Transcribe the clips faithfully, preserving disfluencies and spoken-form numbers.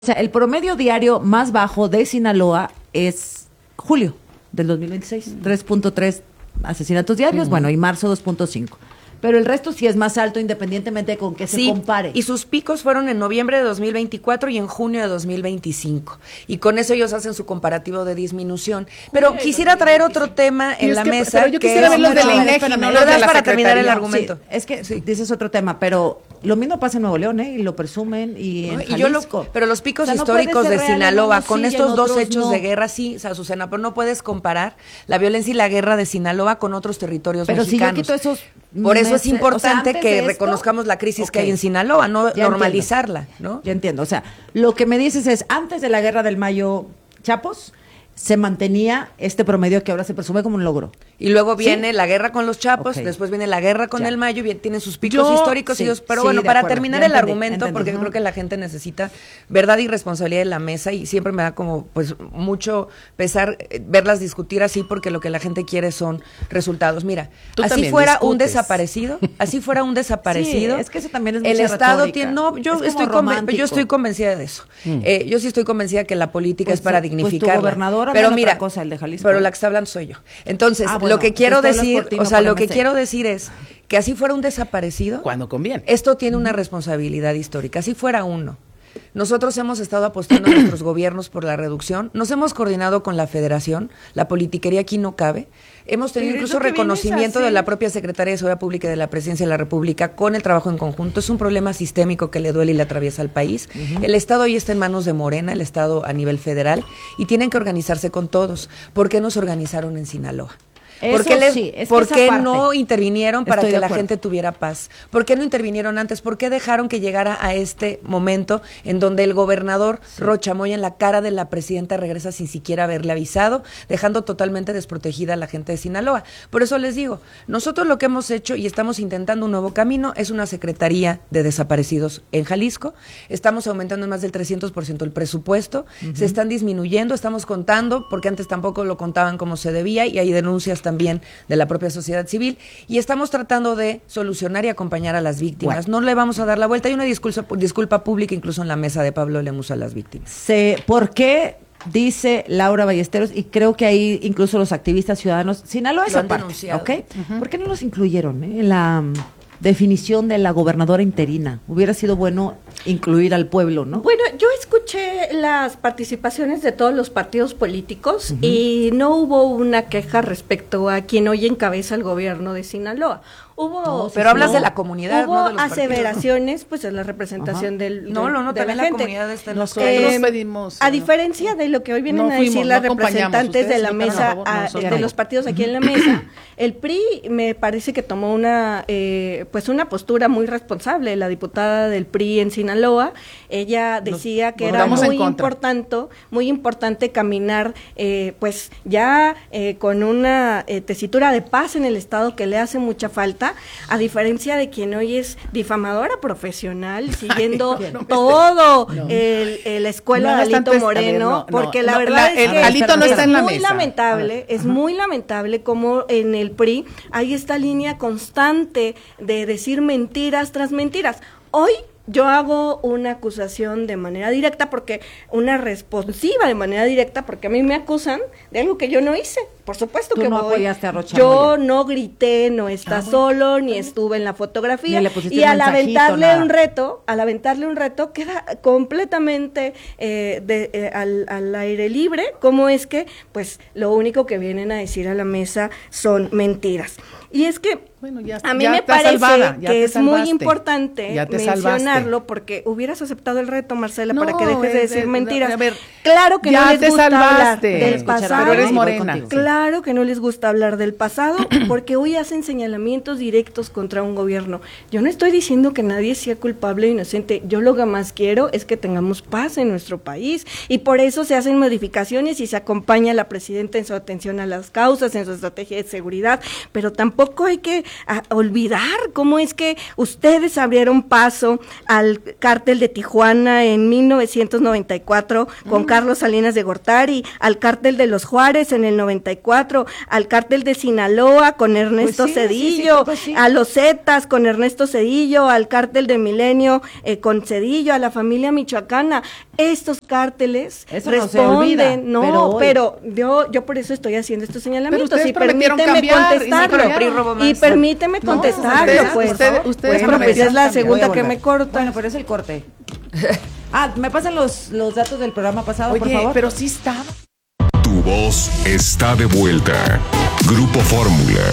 O sea, el promedio diario más bajo de Sinaloa es julio del dos mil veintiséis, tres punto tres asesinatos diarios, uh-huh. Bueno, y marzo dos punto cinco. Pero el resto sí es más alto independientemente con que sí, se compare. Y sus picos fueron en noviembre de dos mil veinticuatro y en junio de dos mil veinticinco. Y con eso ellos hacen su comparativo de disminución. Pero junio quisiera traer otro tema en la que, mesa. Pero yo quisiera ver los de la INEGI, no los de la para terminar el argumento. Sí, es que sí. Dices otro tema, pero lo mismo pasa en Nuevo León, ¿eh? Y lo presumen y en Jalisco. Y yo lo, pero los picos o sea, históricos no de Sinaloa, con sí, estos dos hechos no. de guerra, sí, o sea, Azucena, pero no puedes comparar la violencia y la guerra de Sinaloa con otros territorios pero mexicanos. Si yo quito esos Por eso es importante o sea, que esto, reconozcamos la crisis okay. que hay en Sinaloa, no ya normalizarla, entiendo. ¿no? Ya entiendo, o sea, lo que me dices es, antes de la guerra del Mayo Chapos, se mantenía este promedio que ahora se presume como un logro. Y luego viene ¿sí? la guerra con los Chapos, okay. después viene la guerra con ya. el Mayo, y tienen sus picos yo, históricos, sí, ellos, pero sí, bueno, para acuerdo. terminar ya el entendí, argumento, entendí. porque uh-huh. creo que la gente necesita verdad y responsabilidad en la mesa, y siempre me da como pues mucho pesar eh, verlas discutir así, porque lo que la gente quiere son resultados. Mira, Tú así fuera discutes. un desaparecido, así fuera un desaparecido, sí, es que eso también es el mucha Estado retórica. tiene, no, yo estoy conven, yo estoy convencida de eso. Mm. Eh, yo sí estoy convencida que la política pues, es para pues dignificar. Tu gobernadora pero mira, cosa, el de Jalisco. Pero la que está hablando soy yo. Entonces, ah, bueno, lo que quiero decir, ti, o sea, lo que ser. quiero decir es que así fuera un desaparecido. Cuando conviene. Esto tiene una responsabilidad histórica. Así fuera uno. Nosotros hemos estado apostando a nuestros gobiernos por la reducción. Nos hemos coordinado con la Federación. La politiquería aquí no cabe. Hemos tenido incluso reconocimiento de la propia Secretaría de Seguridad Pública y de la Presidencia de la República con el trabajo en conjunto. Es un problema sistémico que le duele y le atraviesa al país. Uh-huh. El Estado hoy está en manos de Morena, el Estado a nivel federal, y tienen que organizarse con todos. ¿Por qué nos organizaron en Sinaloa? ¿Por qué, les, sí, es ¿por qué no intervinieron para que la gente tuviera paz? ¿Por qué no intervinieron antes? ¿Por qué dejaron que llegara a este momento en donde el gobernador sí. Rocha Moya en la cara de la presidenta regresa sin siquiera haberle avisado, dejando totalmente desprotegida a la gente de Sinaloa? Por eso les digo, nosotros lo que hemos hecho y estamos intentando un nuevo camino es una Secretaría de Desaparecidos en Jalisco. Estamos aumentando en más del trescientos por ciento el presupuesto, uh-huh. se están disminuyendo, estamos contando, porque antes tampoco lo contaban como se debía, y hay denuncias también también de la propia sociedad civil, y estamos tratando de solucionar y acompañar a las víctimas. Bueno. No le vamos a dar la vuelta. Hay una disculpa, disculpa pública incluso en la mesa de Pablo Lemus a las víctimas. Sí, ¿por qué? Dice Laura Ballesteros, y creo que ahí incluso los activistas ciudadanos, Sinaloa esa parte, ¿ok? Uh-huh. ¿Por qué no los incluyeron eh, en la um, definición de la gobernadora interina? Hubiera sido bueno incluir al pueblo, ¿no? Bueno, yo escuché las participaciones de todos los partidos políticos uh-huh. y no hubo una queja respecto a quien hoy encabeza el gobierno de Sinaloa. Hubo, no, pero hablas no, de la comunidad, hubo no de los aseveraciones, pues es la representación Ajá. del, del no, no, no, de también la, la gente. comunidad está en nosotros eh, pedimos, a diferencia de lo que hoy vienen no a fuimos, decir no las representantes de la mesa, favor, a, de los partidos aquí en la mesa, el P R I me parece que tomó una, eh, pues una postura muy responsable. La diputada del P R I en Sinaloa, ella decía Nos, que era muy importante, muy importante caminar, eh, pues ya eh, con una eh, tesitura de paz en el Estado que le hace mucha falta, a diferencia de quien hoy es difamadora profesional, siguiendo Ay, no, no todo no. el, el, la escuela no, de Alito Moreno, no, no, porque la verdad la, es que Alito no está es en la muy mesa. lamentable, es Ajá. muy lamentable como en el P R I hay esta línea constante de decir mentiras tras mentiras. Hoy yo hago una acusación de manera directa, porque una responsiva de manera directa, porque a mí me acusan de algo que yo no hice. Por supuesto Tú que no voy. apoyaste a Rocha Yo Moya. no grité, no está ah, bueno, solo, ni estuve en la fotografía. Y al aventarle nada. un reto, al aventarle un reto, queda completamente eh, de, eh, al, al aire libre. ¿Cómo es que, pues, lo único que vienen a decir a la mesa son mentiras? Y es que bueno, ya, a mí ya me parece salvada, que es salvaste, muy importante mencionarlo, salvaste. Porque hubieras aceptado el reto, Marcela, no, para que dejes de decir es, mentiras. A ver, claro que no les te gusta salvaste. hablar del pasado. Pero eres morena. Claro que no les gusta hablar del pasado, porque hoy hacen señalamientos directos contra un gobierno. Yo no estoy diciendo que nadie sea culpable o inocente. Yo lo que más quiero es que tengamos paz en nuestro país, y por eso se hacen modificaciones y se acompaña a la presidenta en su atención a las causas, en su estrategia de seguridad, pero tampoco hay que a, olvidar cómo es que ustedes abrieron paso al cártel de Tijuana en mil novecientos noventa y cuatro con mm. Carlos Salinas de Gortari, al cártel de los Juárez en el noventa y cuatro, al cártel de Sinaloa con Ernesto pues sí, Cedillo, sí, sí, pues sí. a los Zetas con Ernesto Cedillo, al cártel de Milenio eh, con Cedillo, a la familia michoacana. estos cárteles eso responden, no se olvida, no, pero, pero yo, yo por eso estoy haciendo estos señalamientos y permíteme cambiar, contestarlo. Y, y permíteme no, contestarlo, usted, pues. Usted, ustedes bueno, pues es la segunda que me corta. Bueno, pero es el corte. Ah, ¿me pasan los, los datos del programa pasado, Oye, por favor? pero sí estaba. Tu voz está de vuelta. Grupo Fórmula.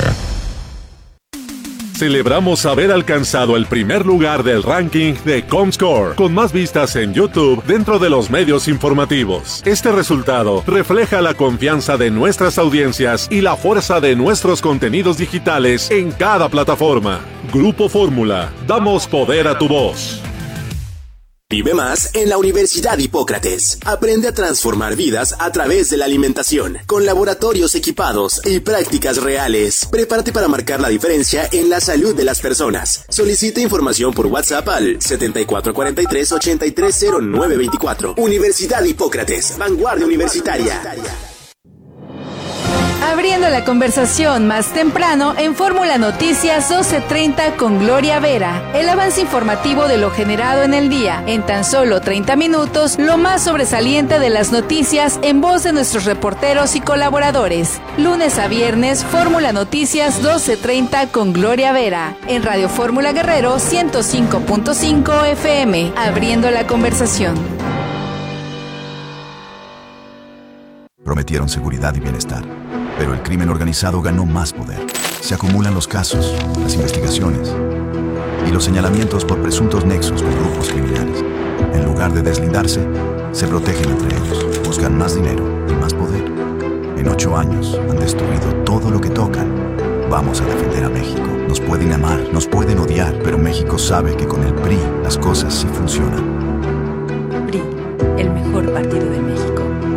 Celebramos haber alcanzado el primer lugar del ranking de Comscore, con más vistas en YouTube dentro de los medios informativos. Este resultado refleja la confianza de nuestras audiencias y la fuerza de nuestros contenidos digitales en cada plataforma. Grupo Fórmula, damos poder a tu voz. Vive más en la Universidad Hipócrates. Aprende a transformar vidas a través de la alimentación, con laboratorios equipados y prácticas reales. Prepárate para marcar la diferencia en la salud de las personas. Solicita información por WhatsApp al setenta y cuatro cuarenta y tres, ochenta y tres cero nueve veinticuatro. Universidad Hipócrates, vanguardia universitaria. Abriendo la conversación más temprano en Fórmula Noticias doce treinta con Gloria Vera. El avance informativo de lo generado en el día. En tan solo treinta minutos, lo más sobresaliente de las noticias en voz de nuestros reporteros y colaboradores. Lunes a viernes, Fórmula Noticias doce treinta con Gloria Vera. En Radio Fórmula Guerrero ciento cinco punto cinco F M. Abriendo la conversación. Prometieron seguridad y bienestar, pero el crimen organizado ganó más poder. Se acumulan los casos, las investigaciones y los señalamientos por presuntos nexos con grupos criminales. En lugar de deslindarse, se protegen entre ellos, buscan más dinero y más poder. En ocho años han destruido todo lo que tocan. Vamos a defender a México. Nos pueden amar, nos pueden odiar, pero México sabe que con el P R I las cosas sí funcionan. P R I, el mejor partido de México.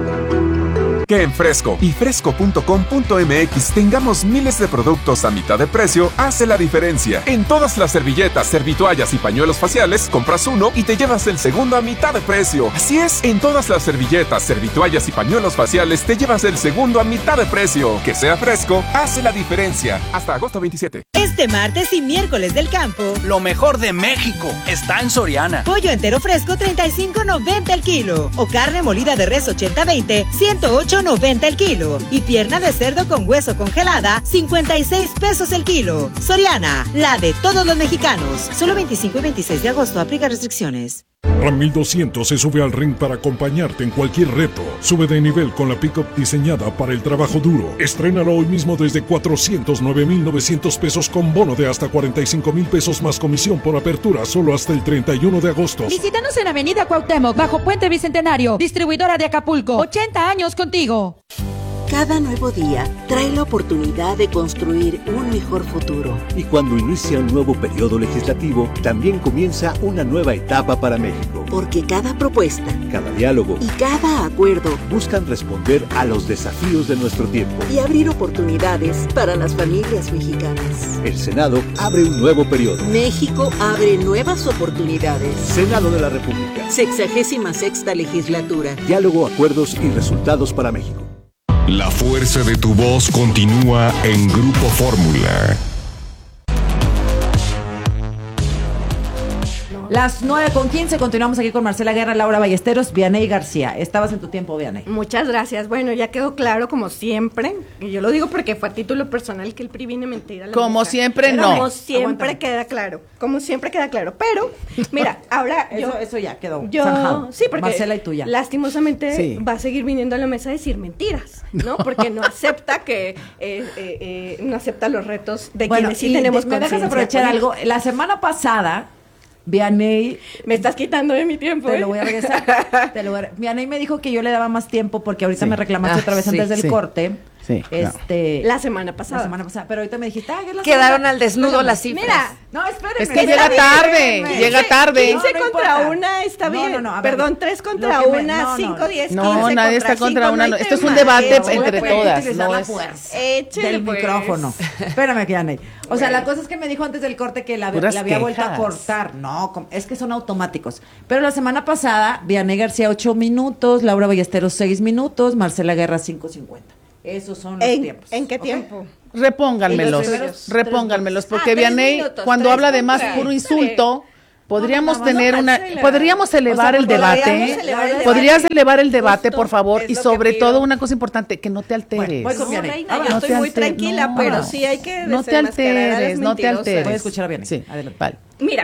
Que en Fresco y fresco punto com punto m x tengamos miles de productos a mitad de precio hace la diferencia. En todas las servilletas, servitoallas y pañuelos faciales, compras uno y te llevas el segundo a mitad de precio. Así es, en todas las servilletas, servitoallas y pañuelos faciales te llevas el segundo a mitad de precio. Que sea Fresco hace la diferencia. Hasta agosto veintisiete. Este martes y miércoles del campo, lo mejor de México está en Soriana. Pollo entero fresco treinta y cinco noventa el kilo o carne molida de res ochenta veinte ciento ocho noventa el kilo y pierna de cerdo con hueso congelada cincuenta y seis pesos el kilo. Soriana, la de todos los mexicanos. Solo veinticinco y veintiséis de agosto, aplica restricciones. Ram mil doscientos se sube al ring para acompañarte en cualquier reto. Sube de nivel con la pickup diseñada para el trabajo duro. Estrénalo hoy mismo desde cuatrocientos nueve mil novecientos pesos con bono de hasta cuarenta y cinco mil pesos más comisión por apertura solo hasta el treinta y uno de agosto. Visítanos en Avenida Cuauhtémoc, bajo Puente Bicentenario, distribuidora de Acapulco. ochenta años contigo. Cada nuevo día trae la oportunidad de construir un mejor futuro. Y cuando inicia un nuevo periodo legislativo, también comienza una nueva etapa para México. Porque cada propuesta, cada diálogo y cada acuerdo buscan responder a los desafíos de nuestro tiempo y abrir oportunidades para las familias mexicanas. El Senado abre un nuevo periodo. México abre nuevas oportunidades. Senado de la República. Sexagésima sexta legislatura. Diálogo, acuerdos y resultados para México. La fuerza de tu voz continúa en Grupo Fórmula. Las nueve con quince, continuamos aquí con Marcela Guerra, Laura Ballesteros, Vianey García. Estabas en tu tiempo, Vianey. Muchas gracias. Bueno, ya quedó claro, como siempre, y yo lo digo porque fue a título personal, que el P R I viene mentira. Como mesa. siempre, Pero no. Como siempre Aguanta. Queda claro. Como siempre queda claro. Pero, mira, ahora yo... eso, eso ya quedó yo, zanjado. Sí, porque Marcela y tuya. Lastimosamente sí. va a seguir viniendo a la mesa a decir mentiras, ¿no? Porque no acepta que... Eh, eh, eh, no acepta los retos de bueno, quienes sí tenemos conciencia. ¿Me dejas aprovechar algo? La semana pasada... Vianey, me estás quitando de mi tiempo. Te ¿eh? lo voy a regresar. te lo voy a... Vianey me dijo que yo le daba más tiempo porque ahorita sí. me reclamaste ah, otra vez sí, antes del sí. corte. Sí, este, no. La semana pasada. La semana pasada. Pero ahorita me dijiste, ah, la quedaron semana... al desnudo bueno, las cifras. Mira, no, espérenme. Es que llega tarde, bien, llega tarde. quince no, no contra importa. una está bien. No, no, no, a ver, Perdón, tres contra una, cinco, diez, no, quince. No, nadie está contra una. No. Esto es un debate entre todas. No es del pues. micrófono. Espérame, Vianey. O sea, la cosa es que me dijo antes del corte que la, la había vuelto a cortar. No, es que son automáticos. Pero la semana pasada, Vianey García ocho minutos, Laura Ballesteros seis minutos, Marcela Guerra cinco cincuenta. Esos son los ¿En, tiempos. ¿En qué ¿okay? tiempo? Repónganmelos, repónganmelos, porque ah, Vianey, cuando habla de más puro insulto, Podríamos no, no, tener no, una, Marcela. podríamos elevar O sea, el debate. podríamos elevar el Podrías debate. elevar el debate, Justo por favor, es y lo sobre que pido. todo una cosa importante, que no te alteres. Bueno, voy con No, Vianey. reina, Ah, yo no estoy te muy alteres, tranquila, no. pero sí hay que No te desenmascarar a las alteres, no te mentirosas. alteres. Voy a escuchar a Vianey. Sí, Adelante. vale. Mira,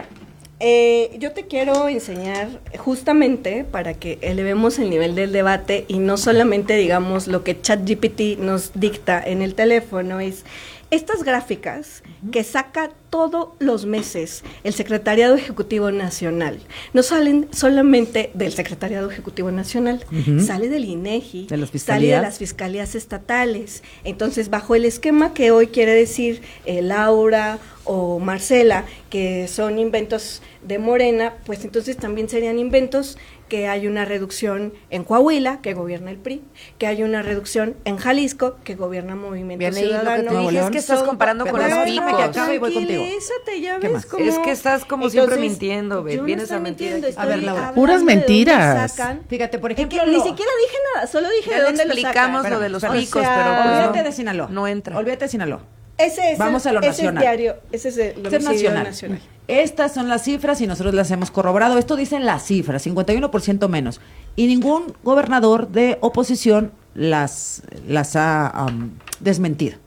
eh, yo te quiero enseñar justamente para que elevemos el nivel del debate y no solamente digamos lo que ChatGPT nos dicta en el teléfono, es estas gráficas que saca todos los meses el Secretariado Ejecutivo Nacional. No salen solamente del Secretariado Ejecutivo Nacional, Ujú. sale del INEGI, De las sale de fiscalías. las fiscalías estatales. Entonces, bajo el esquema que hoy quiere decir eh, Laura o Marcela, que son inventos de Morena, pues entonces también serían inventos que hay una reducción en Coahuila, que gobierna el P R I, que hay una reducción en Jalisco, que gobierna Movimiento Vianey, lo que Ciudadano. te dije es que estás Son- comparando con Pero los déjame picos. que acabe y voy contigo. Tranquilízate, ya ¿Qué ves más? cómo- Es que estás como siempre Entonces, mintiendo, ve, yo no vienes estoy a mentir. mintiendo, aquí. A ver, estoy Laura. hablando Puras de dónde mentiras. sacan. Fíjate, por Es que ejemplo, ni lo- siquiera dije nada, solo dije Ya de le dónde lo explicamos sacan. lo de los Espérame, picos, o sea, pero pues, olvídate no, de Sinaloa. no entra. Olvídate de Sinaloa. Ese es Vamos el, a lo ese nacional. Es diario, ese es el Ser domicilio nacional. nacional. Estas son las cifras y nosotros las hemos corroborado. Esto dicen las cifras, cincuenta y uno por ciento menos. Y ningún gobernador de oposición las, las ha um, desmentido.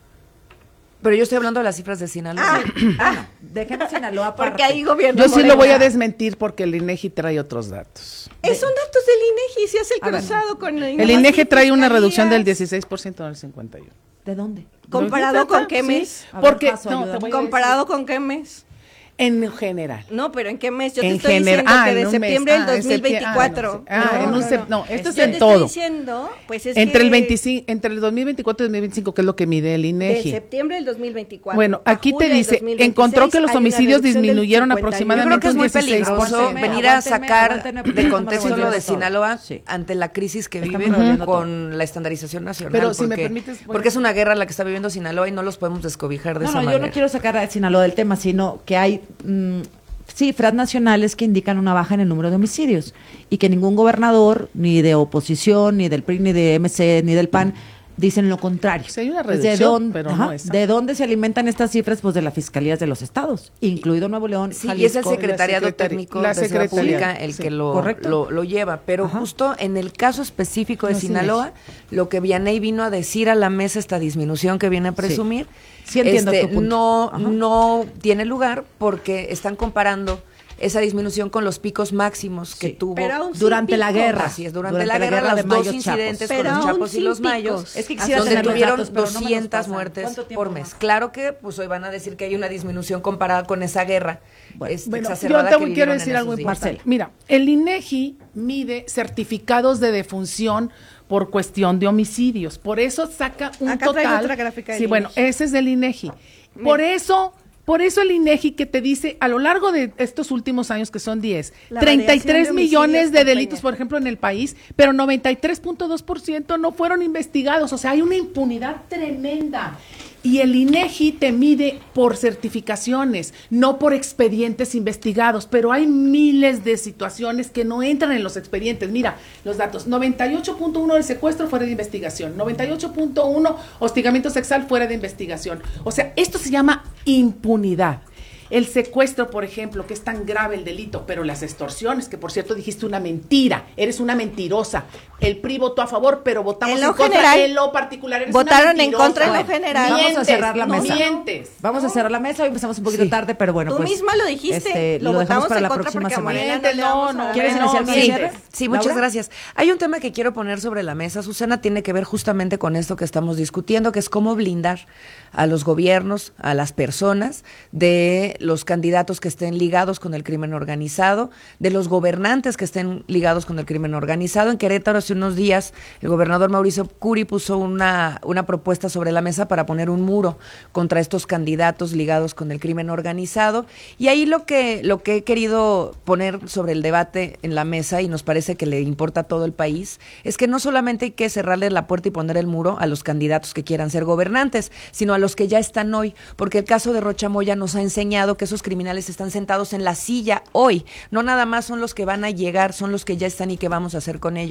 Pero yo estoy hablando de las cifras de Sinaloa. Ah, dejemos Sinaloa aparte. Porque ahí gobierna Yo sí lo voy a Morena. desmentir porque el INEGI trae otros datos. Eh, Son datos del INEGI, si hace el A ver. cruzado con la El INEGI trae una fiscalías. reducción del dieciséis por ciento en el cincuenta y uno. ¿De dónde? ¿Comparado con qué Sí, mes? A ver, porque Paso, no, ayúdame. te voy a ¿Comparado con qué mes? En general. No, pero ¿en qué mes? Yo te En estoy general- diciendo ah, que en de un septiembre mes. del Ah, en septiembre- ah, dos mil veinticuatro. no sé. Ah, en un sep- no, esto es Yo en te todo. estoy diciendo, pues es Entre que el veinticinco, entre el dos mil veinticuatro y dos mil veinticinco, que es lo que mide el de INEGI. septiembre del dos mil veinticuatro. Bueno, a aquí te julio del dice, dos mil veintiséis encontró que los hay una homicidios reducción del disminuyeron cincuenta y uno. aproximadamente Yo creo que es muy un dieciséis por peligroso ciento. venir a Aguántenme, sacar aguántenme, de porque contexto estamos lo de revolviendo todo. Sinaloa Sí. ante la crisis que Estamos viven revolviendo todo. con la estandarización nacional. Pero si me porque, permites, voy- porque es una guerra la que está viviendo Sinaloa y no los podemos descobijar de No, esa no, yo manera. no quiero sacar a Sinaloa del tema, sino que hay mm, cifras nacionales que indican una baja en el número de homicidios y que ningún gobernador, ni de oposición, ni del P R I, ni de M C, ni del P A N, dicen lo contrario. Sí, hay una Pues, reducción, ¿de dónde, pero ajá, no esa. ¿de dónde se alimentan estas cifras? Pues de las fiscalías de los estados, incluido Nuevo León, Sí, y es el Jalisco. secretariado la secretari- técnico la de Seguridad secretaría, Pública el sí, que lo, correcto. lo, lo lleva. Pero Ajá. justo en el caso específico de No, sí, Sinaloa, lo que Vianey vino a decir a la mesa, esta disminución que viene a presumir, Sí, entiendo este, tu punto. no, Ajá. no tiene lugar porque están comparando esa disminución con los picos máximos que Sí. tuvo Pero aún sin durante la pico. guerra. Así es, durante, la guerra, de los dos Mayo incidentes Chapos. con Pero los aún Chapos y sin los picos. Mayos, Es que quisiera donde tener los tuvieron datos, pero no me los doscientas pasan. muertes ¿Cuánto tiempo por mes. más? Claro que pues hoy van a decir que hay una disminución comparada con esa guerra Bueno, este, Bueno, yo exacerbada te que quiero vivieron decir en algo esos días. importante. Mira, el INEGI mide certificados de defunción por cuestión de homicidios. Por eso saca un Acá traigo total. otra gráfica del Sí, bueno, INEGI. ese es del INEGI. Por eso, por eso el INEGI que te dice a lo largo de estos últimos años que son diez, La treinta y variación tres de millones homicidios, de compañía. delitos, por ejemplo, en el país, pero noventa y tres punto dos por ciento no fueron investigados. O sea, hay una impunidad tremenda. Y el INEGI te mide por certificaciones, no por expedientes investigados, pero hay miles de situaciones que no entran en los expedientes. Mira, los datos, noventa y ocho punto uno del secuestro fuera de investigación, noventa y ocho punto uno hostigamiento sexual fuera de investigación. O sea, esto se llama impunidad. El secuestro, por ejemplo, que es tan grave el delito, pero las extorsiones, que por cierto dijiste una mentira, eres una mentirosa. El P R I votó a favor, pero votamos En en, lo contra. general, en lo particular eres votaron una en mentirosa. contra en lo Bueno, general. Vamos a mientes, cerrar la no mesa. mientes. Vamos a cerrar la mesa, hoy empezamos un poquito Sí. tarde, pero bueno, Tú pues, misma lo dijiste, este, lo lo dejamos votamos para en la contra próxima porque a semana. Morena Mientes, le no, vamos a no, dar. ¿Quieres no, iniciar con sí. el cierre? Sí, muchas Laura. gracias. Hay un tema que quiero poner sobre la mesa, Susana, tiene que ver justamente con esto que estamos discutiendo, que es cómo blindar a los gobiernos, a las personas, de los candidatos que estén ligados con el crimen organizado, de los gobernantes que estén ligados con el crimen organizado. En Querétaro hace unos días el gobernador Mauricio Curi puso una, una propuesta sobre la mesa para poner un muro contra estos candidatos ligados con el crimen organizado. Y ahí lo que, lo que he querido poner sobre el debate en la mesa, y nos parece que le importa a todo el país, es que no solamente hay que cerrarle la puerta y poner el muro a los candidatos que quieran ser gobernantes, sino a los que ya están hoy, porque el caso de Rocha Moya nos ha enseñado que esos criminales están sentados en la silla hoy, no nada más son los que van a llegar, son los que ya están y qué vamos a hacer con ellos, porque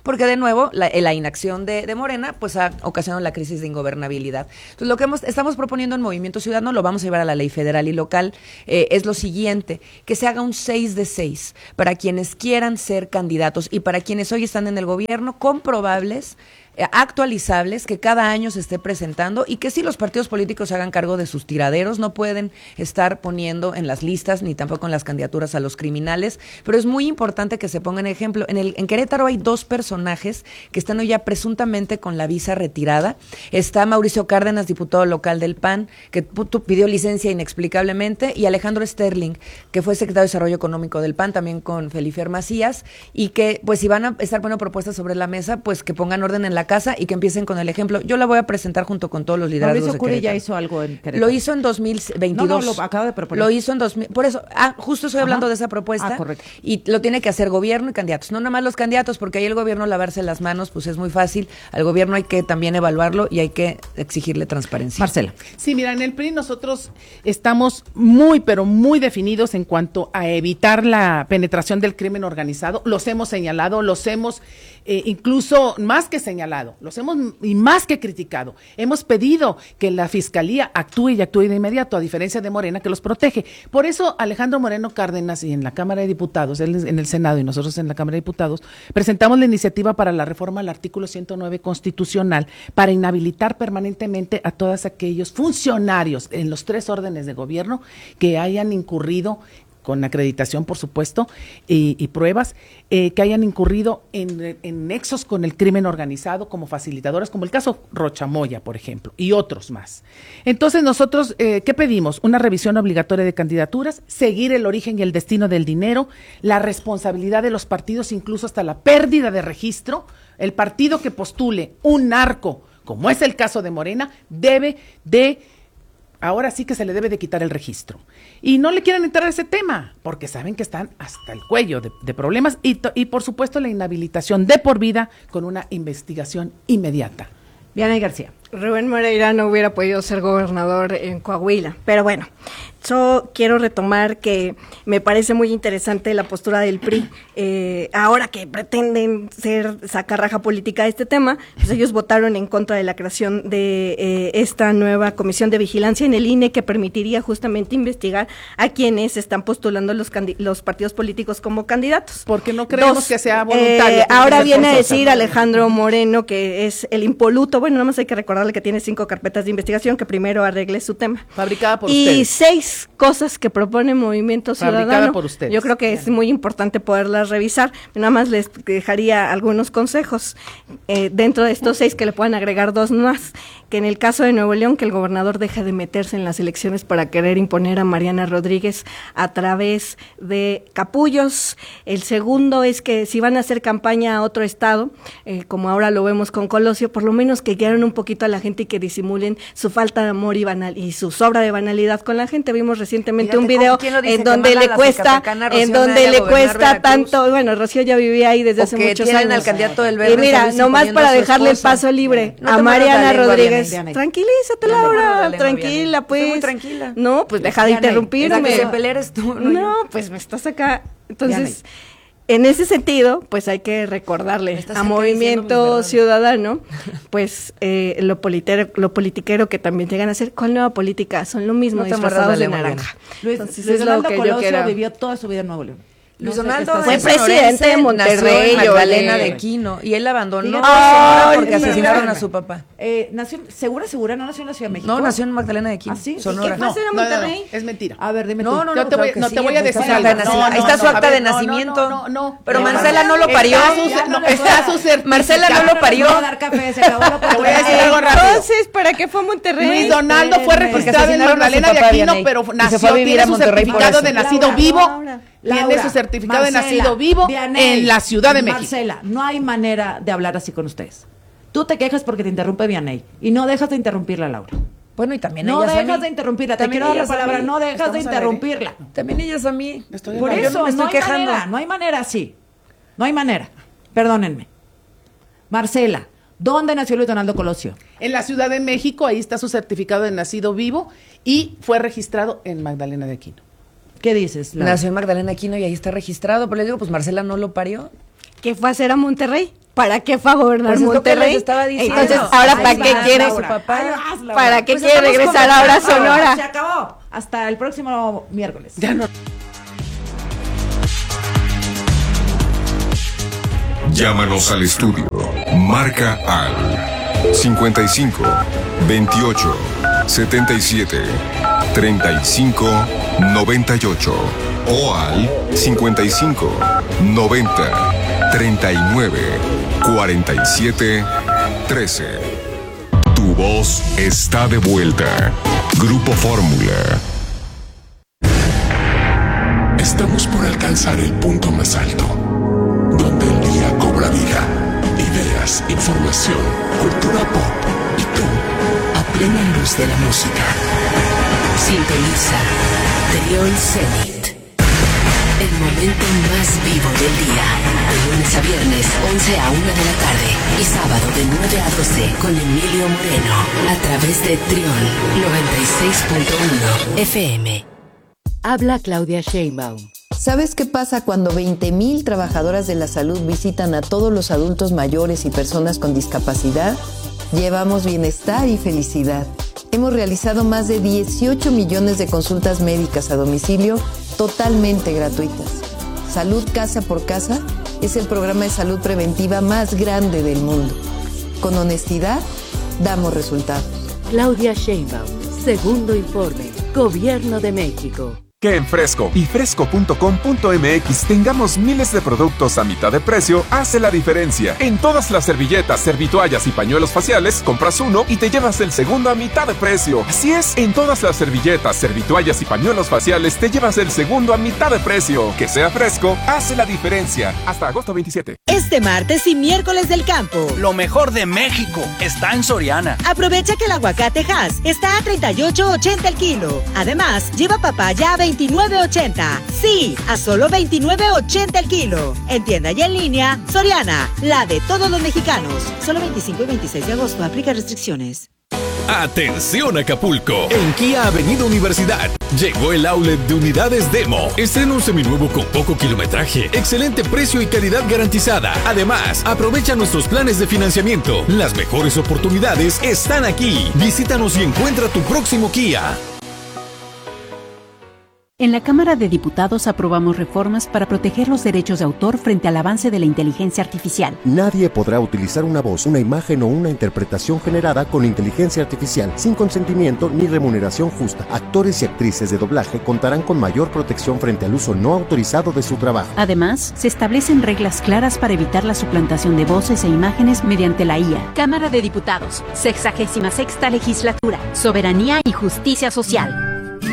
porque de nuevo la, la inacción de, de Morena pues ha ocasionado la crisis de ingobernabilidad. Entonces lo que hemos, estamos proponiendo en Movimiento Ciudadano, lo vamos a llevar a la ley federal y local, eh, es lo siguiente, que se haga un seis de seis para quienes quieran ser candidatos y para quienes hoy están en el gobierno, comprobables, actualizables, que cada año se esté presentando y que sí los partidos políticos se hagan cargo de sus tiraderos, no pueden estar poniendo en las listas ni tampoco en las candidaturas a los criminales, pero es muy importante que se pongan ejemplo. En, el, en Querétaro hay dos personajes que están hoy ya presuntamente con la visa retirada. Está Mauricio Cárdenas, diputado local del P A N, que pidió licencia inexplicablemente, y Alejandro Sterling, que fue secretario de Desarrollo Económico del P A N, también con Felifer Macías, y que pues si van a estar poniendo propuestas sobre la mesa, pues que pongan orden en la casa y que empiecen con el ejemplo. Yo la voy a presentar junto con todos los liderazgos Mauricio de Curi Querétaro. ya hizo algo en Querétaro. Lo hizo en dos mil veintidós. No, no, lo acaba de proponer. Lo hizo en dos mil. Por eso, ah, justo estoy hablando Ajá. de esa propuesta. Ah, correcto. Y lo tiene que hacer gobierno y candidatos. No nada más los candidatos, porque ahí el gobierno lavarse las manos, pues es muy fácil. Al gobierno hay que también evaluarlo y hay que exigirle transparencia. Marcela. Sí, mira, en el P R I nosotros estamos muy, pero muy definidos en cuanto a evitar la penetración del crimen organizado. Los hemos señalado, los hemos eh, incluso más que señalado, los hemos y más que criticado. Hemos pedido que la Fiscalía actúe y actúe de inmediato, a diferencia de Morena, que los protege. Por eso Alejandro Moreno Cárdenas, y en la Cámara de Diputados, él en el Senado y nosotros en la Cámara de Diputados, presentamos la iniciativa para la reforma al artículo ciento nueve constitucional para inhabilitar permanentemente a todos aquellos funcionarios en los tres órdenes de gobierno que hayan incurrido, con acreditación por supuesto, y, y pruebas, eh, que hayan incurrido en, en nexos con el crimen organizado como facilitadores, como el caso Rocha Moya, por ejemplo, y otros más. Entonces nosotros, eh, ¿qué pedimos? Una revisión obligatoria de candidaturas, seguir el origen y el destino del dinero, la responsabilidad de los partidos, incluso hasta la pérdida de registro. El partido que postule un narco, como es el caso de Morena, debe de... ahora sí que se le debe de quitar el registro. Y no le quieren entrar a ese tema, porque saben que están hasta el cuello de, de problemas y, to, y por supuesto la inhabilitación de por vida con una investigación inmediata. Vianey García. Rubén Moreira no hubiera podido ser gobernador en Coahuila, pero bueno, yo quiero retomar que me parece muy interesante la postura del P R I, eh, ahora que pretenden ser sacarraja política de este tema, pues ellos votaron en contra de la creación de eh, esta nueva comisión de vigilancia en el I N E que permitiría justamente investigar a quienes están postulando los, los partidos políticos como candidatos. Porque no creemos Dos, que sea voluntario. Eh, ahora viene a decir Alejandro Moreno que es el impoluto, bueno, nada más hay que recordar que tiene cinco carpetas de investigación, que primero arregle su tema. Fabricada por y ustedes. seis cosas que propone Movimiento Ciudadano. Fabricada por ustedes. Yo creo que es muy importante poderlas revisar. Nada más les dejaría algunos consejos eh, dentro de estos seis, que le puedan agregar dos más. Que en el caso de Nuevo León, que el gobernador deje de meterse en las elecciones para querer imponer a Mariana Rodríguez a través de capullos. El segundo es que si van a hacer campaña a otro estado, eh, como ahora lo vemos con Colosio, por lo menos que guíen un poquito a la gente y que disimulen su falta de amor y banal y su sobra de banalidad con la gente. Vimos recientemente Fíjate, un video en donde le cuesta, en donde le cuesta tanto, bueno, Rocío ya vivía ahí desde hace muchos años. Al candidato del Verde, y mira, nomás para dejarle el paso libre no a Mariana Rodríguez. Tranquilízate, Laura, tranquila, pues. Muy tranquila. No, pues deja de interrumpirme. Que se pelees tú. No, no pues me estás acá. Entonces, en ese sentido, pues hay que recordarle a Movimiento Ciudadano, pues eh, lo, politero, lo politiquero que también llegan a hacer. ¿Cuál nueva política? Son lo mismo, no disfrazados de naranja. Luis, Entonces, Luis es lo que yo quiero. Vivió toda su vida en Nuevo León. Luis Donaldo fue presidente de Monterrey, Magdalena de Quino, y él abandonó oh, porque no, asesinaron no, a su papá. Eh, nació, segura, segura, no nació en la Ciudad de México. No, nació en Magdalena de Quino, ¿Ah, sí? Sonora. ¿Qué pasa en Monterrey? No, no, no, es mentira. A ver, dime no, tú. No, no, no, te voy, no sí, te voy a decir. Está, no, no, está su acta ver, de nacimiento. No, no, no, no. Pero Marcela no lo parió. Está su certificado. Marcela no lo parió. Te voy a decir algo rápido. Entonces, ¿para qué fue a Monterrey? Luis Donaldo fue registrado en Magdalena de Aquino, pero nació, tiene su certificado de nacido vivo. Laura, tiene su certificado Marcela, de nacido vivo Vianey, en la Ciudad de México. Marcela, no hay manera de hablar así con ustedes. Tú te quejas porque te interrumpe Vianey y no dejas de interrumpirla, Laura. Bueno, y también no ellas dejas a mí. de interrumpirla. Te quiero dar la palabra, no dejas Estamos de interrumpirla. También ellas a mí. Estoy Por eso, no me estoy no quejando. Hay manera, no hay manera así. No hay manera. Perdónenme. Marcela, ¿dónde nació Luis Donaldo Colosio? En la Ciudad de México, ahí está su certificado de nacido vivo y fue registrado en Magdalena de Aquino. ¿Qué dices, Laura? Nació en Magdalena Aquino y ahí está registrado, pero le digo, pues Marcela no lo parió. ¿Qué fue a hacer a Monterrey? ¿Para qué fue a gobernar Pues Monterrey? Estaba diciendo. Entonces, ¿ahora para qué quiere? ¿Para qué quiere regresar ahora a Sonora? Se acabó. Hasta el próximo miércoles. Ya no. Llámanos al estudio. Marca al cincuenta y cinco, veintiocho, setenta y siete, treinta y cinco, noventa y ocho o al cincuenta y cinco, noventa, treinta y nueve, cuarenta y siete, trece. Tu voz está de vuelta. Grupo Fórmula. Estamos por alcanzar el punto más alto, donde el día cobra vida. Ideas, información, cultura pop y tú, a plena luz de la música. Sintoniza Trión Zenit. El momento más vivo del día. De lunes a viernes, once a una de la tarde. Y sábado de nueve a doce con Emilio Moreno. A través de Trión noventa y seis punto uno F M. Habla Claudia Sheinbaum. ¿Sabes qué pasa cuando veinte mil trabajadoras de la salud visitan a todos los adultos mayores y personas con discapacidad? Llevamos bienestar y felicidad. Hemos realizado más de dieciocho millones de consultas médicas a domicilio totalmente gratuitas. Salud Casa por Casa es el programa de salud preventiva más grande del mundo. Con honestidad, damos resultados. Claudia Sheinbaum, segundo informe, Gobierno de México. Que en Fresco y fresco punto com punto m x tengamos miles de productos a mitad de precio hace la diferencia. En todas las servilletas, servitoallas y pañuelos faciales, compras uno y te llevas el segundo a mitad de precio. Así es, en todas las servilletas, servitoallas y pañuelos faciales te llevas el segundo a mitad de precio. Que sea Fresco hace la diferencia. Hasta agosto veintisiete. Este martes y miércoles del campo. Lo mejor de México está en Soriana. Aprovecha que el aguacate Hass está a treinta y ocho ochenta el kilo. Además, lleva papaya a veintinueve ochenta. Sí, a solo veintinueve ochenta el kilo. En tienda y en línea, Soriana, la de todos los mexicanos. Solo veinticinco y veintiséis de agosto, aplica restricciones. Atención Acapulco, en Kia Avenida Universidad llegó el outlet de unidades Demo. Estrena un seminuevo con poco kilometraje, excelente precio y calidad garantizada. Además, aprovecha nuestros planes de financiamiento. Las mejores oportunidades están aquí. Visítanos y encuentra tu próximo Kia. En la Cámara de Diputados aprobamos reformas para proteger los derechos de autor frente al avance de la inteligencia artificial. Nadie podrá utilizar una voz, una imagen o una interpretación generada con inteligencia artificial sin consentimiento ni remuneración justa. Actores y actrices de doblaje contarán con mayor protección frente al uso no autorizado de su trabajo. Además, se establecen reglas claras para evitar la suplantación de voces e imágenes mediante la I A. Cámara de Diputados, sexagésima sexta legislatura, soberanía y justicia social.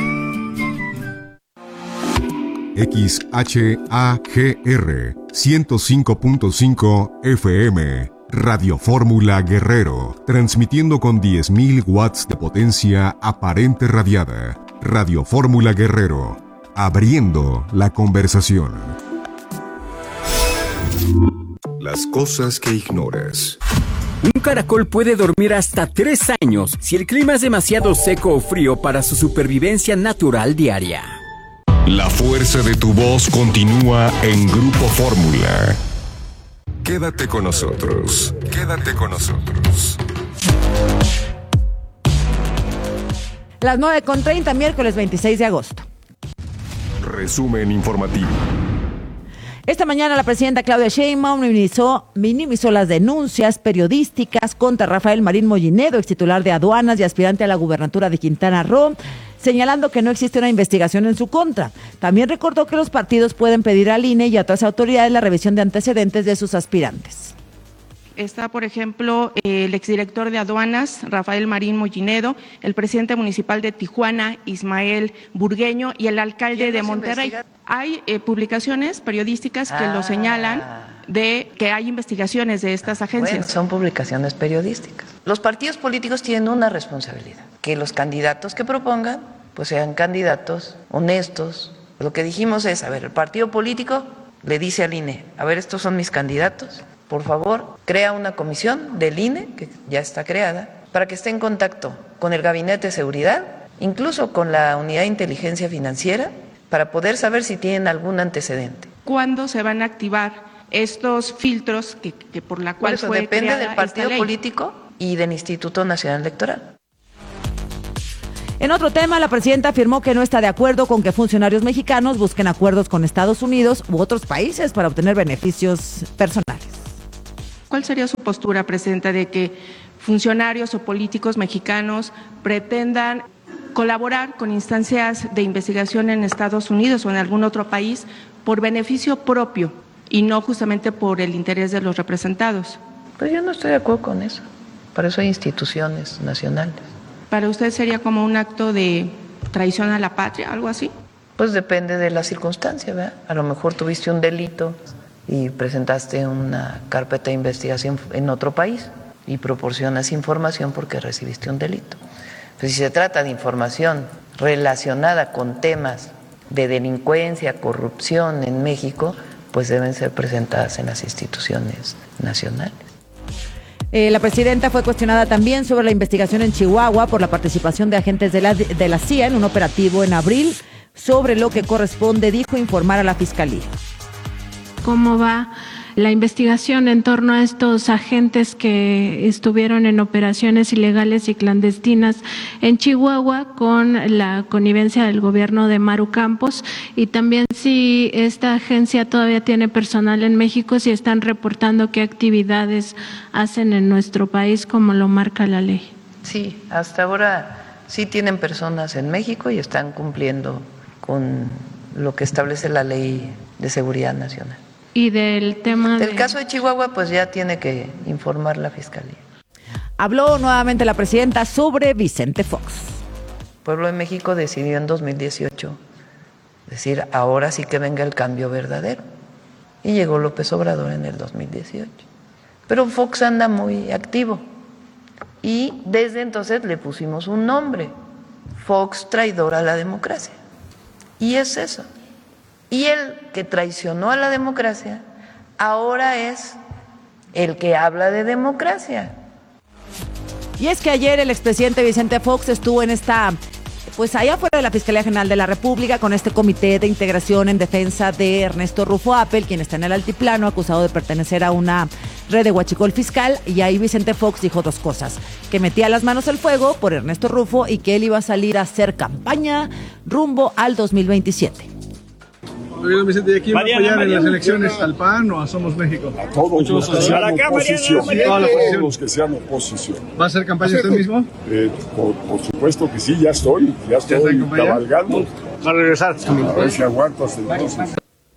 X H A G R ciento cinco punto cinco F M, Radio Fórmula Guerrero, transmitiendo con diez mil watts de potencia aparente radiada. Radio Fórmula Guerrero, abriendo la conversación. Las cosas que ignoras. Un caracol puede dormir hasta tres años si el clima es demasiado seco o frío para su supervivencia natural diaria. La fuerza de tu voz continúa en Grupo Fórmula. Quédate con nosotros. Quédate con nosotros. Las nueve con treinta, miércoles veintiséis de agosto. Resumen informativo. Esta mañana la presidenta Claudia Sheinbaum minimizó, minimizó las denuncias periodísticas contra Rafael Marín Mollinedo, ex titular de aduanas y aspirante a la gubernatura de Quintana Roo, señalando que no existe una investigación en su contra. También recordó que los partidos pueden pedir al I N E y a otras autoridades la revisión de antecedentes de sus aspirantes. Está, por ejemplo, el exdirector de aduanas, Rafael Marín Mollinedo, el presidente municipal de Tijuana, Ismael Burgueño, y el alcalde de Monterrey. Investiga? Hay eh, publicaciones periodísticas que ah. lo señalan de que hay investigaciones de estas agencias. Bueno, son publicaciones periodísticas. Los partidos políticos tienen una responsabilidad, que los candidatos que propongan pues sean candidatos honestos. Lo que dijimos es, a ver, el partido político le dice al I N E, a ver, estos son mis candidatos, por favor, crea una comisión del I N E, que ya está creada, para que esté en contacto con el Gabinete de Seguridad, incluso con la Unidad de Inteligencia Financiera, para poder saber si tienen algún antecedente. ¿Cuándo se van a activar estos filtros que, que por la cual por eso fue depende creada del partido esta ley. político y del Instituto Nacional Electoral. En otro tema, la presidenta afirmó que no está de acuerdo con que funcionarios mexicanos busquen acuerdos con Estados Unidos u otros países para obtener beneficios personales. ¿Cuál sería su postura, presidenta, de que funcionarios o políticos mexicanos pretendan colaborar con instancias de investigación en Estados Unidos o en algún otro país por beneficio propio y no justamente por el interés de los representados? Pues yo no estoy de acuerdo con eso. Para eso hay instituciones nacionales. ¿Para usted sería como un acto de traición a la patria, algo así? Pues depende de la circunstancia, ¿verdad? A lo mejor tuviste un delito y presentaste una carpeta de investigación en otro país y proporcionas información porque recibiste un delito. Pues si se trata de información relacionada con temas de delincuencia, corrupción en México, pues deben ser presentadas en las instituciones nacionales. Eh, la presidenta fue cuestionada también sobre la investigación en Chihuahua por la participación de agentes de la, de la C I A en un operativo en abril, sobre lo que corresponde, dijo, informar a la Fiscalía. ¿Cómo va la investigación en torno a estos agentes que estuvieron en operaciones ilegales y clandestinas en Chihuahua con la connivencia del gobierno de Maru Campos? Y también si esta agencia todavía tiene personal en México, si están reportando qué actividades hacen en nuestro país como lo marca la ley. Sí, hasta ahora sí tienen personas en México y están cumpliendo con lo que establece la Ley de Seguridad Nacional. Y del tema del de... caso de Chihuahua, pues ya tiene que informar la Fiscalía. Habló nuevamente la presidenta sobre Vicente Fox. El pueblo de México decidió en dos mil dieciocho decir, ahora sí que venga el cambio verdadero. Y llegó López Obrador en el dos mil dieciocho. Pero Fox anda muy activo. Y desde entonces le pusimos un nombre, Fox traidor a la democracia. Y es eso. Y el que traicionó a la democracia ahora es el que habla de democracia. Y es que ayer el expresidente Vicente Fox estuvo en esta, pues allá afuera de la Fiscalía General de la República, con este comité de integración en defensa de Ernesto Rufo Appel, quien está en el altiplano acusado de pertenecer a una red de huachicol fiscal. Y ahí Vicente Fox dijo dos cosas: que metía las manos al fuego por Ernesto Rufo y que él iba a salir a hacer campaña rumbo al dos mil veintisiete. Oiga, Vicente, ¿y quién va a apoyar en las elecciones? ¿Al P A N o a Somos México? A todos los que sean oposición. Todos los que sean oposición. ¿Va a hacer campaña usted mismo? Eh, por, por supuesto que sí, ya estoy, ya estoy cabalgando. Va a regresar. A ver si aguanto hasta entonces.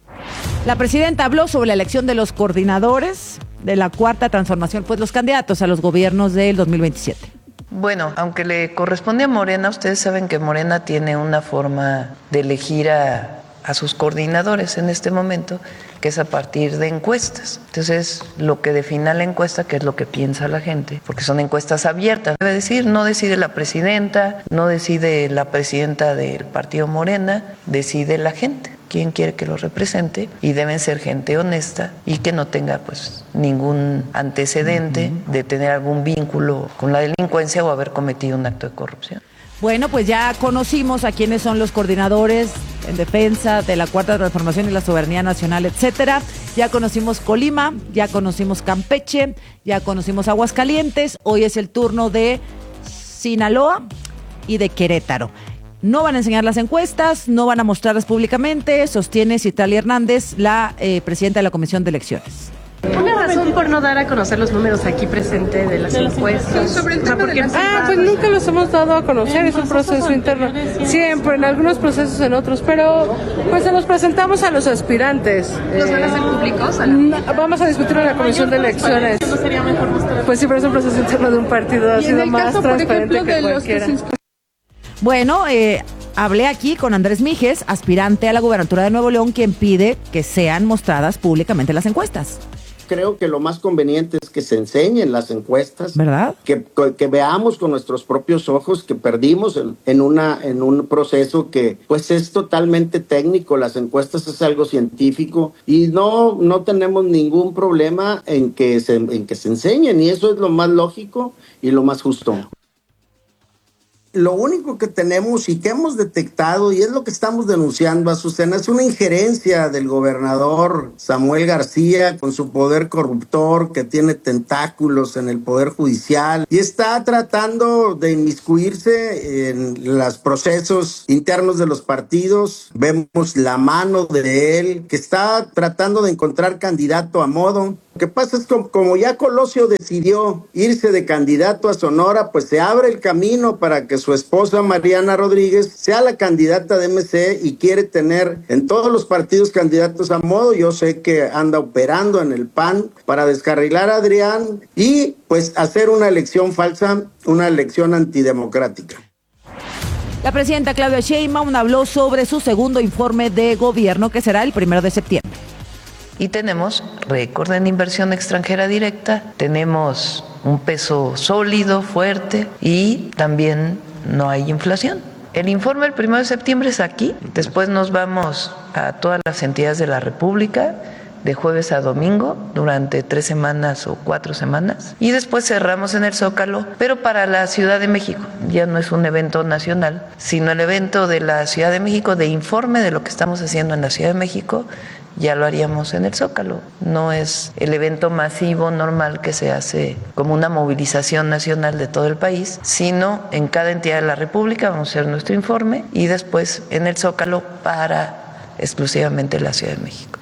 La presidenta habló sobre la elección de los coordinadores de la Cuarta Transformación, pues los candidatos a los gobiernos del dos mil veintisiete. Bueno, aunque le corresponde a Morena, ustedes saben que Morena tiene una forma de elegir a a sus coordinadores en este momento, que es a partir de encuestas. Entonces, lo que defina la encuesta, que es lo que piensa la gente, porque son encuestas abiertas. Debe decir, no decide la presidenta, no decide la presidenta del partido Morena, decide la gente quién quiere que lo represente, y deben ser gente honesta y que no tenga pues ningún antecedente uh-huh. de tener algún vínculo con la delincuencia o haber cometido un acto de corrupción. Bueno, pues ya conocimos a quiénes son los coordinadores en defensa de la Cuarta Transformación y la soberanía nacional, etcétera. Ya conocimos Colima, ya conocimos Campeche, ya conocimos Aguascalientes. Hoy es el turno de Sinaloa y de Querétaro. No van a enseñar las encuestas, no van a mostrarlas públicamente, sostiene Citlali Hernández, la eh, presidenta de la Comisión de Elecciones. ¿Una razón por no dar a conocer los números aquí presente de las encuestas? Sobre el tema de las ah, pues nunca los hemos dado a conocer, es un proceso interno. Siempre, en algunos procesos, en otros, pero pues se los presentamos a los aspirantes. ¿Los van a hacer públicos? Vamos a discutirlo en la Comisión de Elecciones. ¿No sería mejor mostrar? Pues sí, pero es un proceso interno de un partido, ha sido más caso, transparente ejemplo, que cualquiera. Que bueno, eh... hablé aquí con Andrés Mijes, aspirante a la gubernatura de Nuevo León, quien pide que sean mostradas públicamente las encuestas. Creo que lo más conveniente es que se enseñen las encuestas, ¿verdad? Que, que veamos con nuestros propios ojos que perdimos en, en, una, en un proceso que pues es totalmente técnico. Las encuestas es algo científico y no, no tenemos ningún problema en que, se, en que se enseñen, y eso es lo más lógico y lo más justo. lo único que tenemos y que hemos detectado, y es lo que estamos denunciando, Azucena, es una injerencia del gobernador Samuel García con su poder corruptor que tiene tentáculos en el poder judicial y está tratando de inmiscuirse en los procesos internos de los partidos. Vemos la mano de él que está tratando de encontrar candidato a modo. Lo que pasa es que como ya Colosio decidió irse de candidato a Sonora, pues se abre el camino para que su esposa Mariana Rodríguez sea la candidata de M C y quiere tener en todos los partidos candidatos a modo. Yo sé que anda operando en el P A N para descarrilar a Adrián y pues hacer una elección falsa, una elección antidemocrática. La presidenta Claudia Sheinbaum habló sobre su segundo informe de gobierno que será el primero de septiembre. Y tenemos récord en inversión extranjera directa, tenemos un peso sólido, fuerte y también no hay inflación. El informe el primero de septiembre es aquí, después nos vamos a todas las entidades de la República de jueves a domingo durante tres semanas o cuatro semanas y después cerramos en el Zócalo, pero para la Ciudad de México. Ya no es un evento nacional, sino el evento de la Ciudad de México de informe de lo que estamos haciendo en la Ciudad de México. Ya lo haríamos en el Zócalo. No es el evento masivo normal que se hace como una movilización nacional de todo el país, sino en cada entidad de la República vamos a hacer nuestro informe y después en el Zócalo para exclusivamente la Ciudad de México.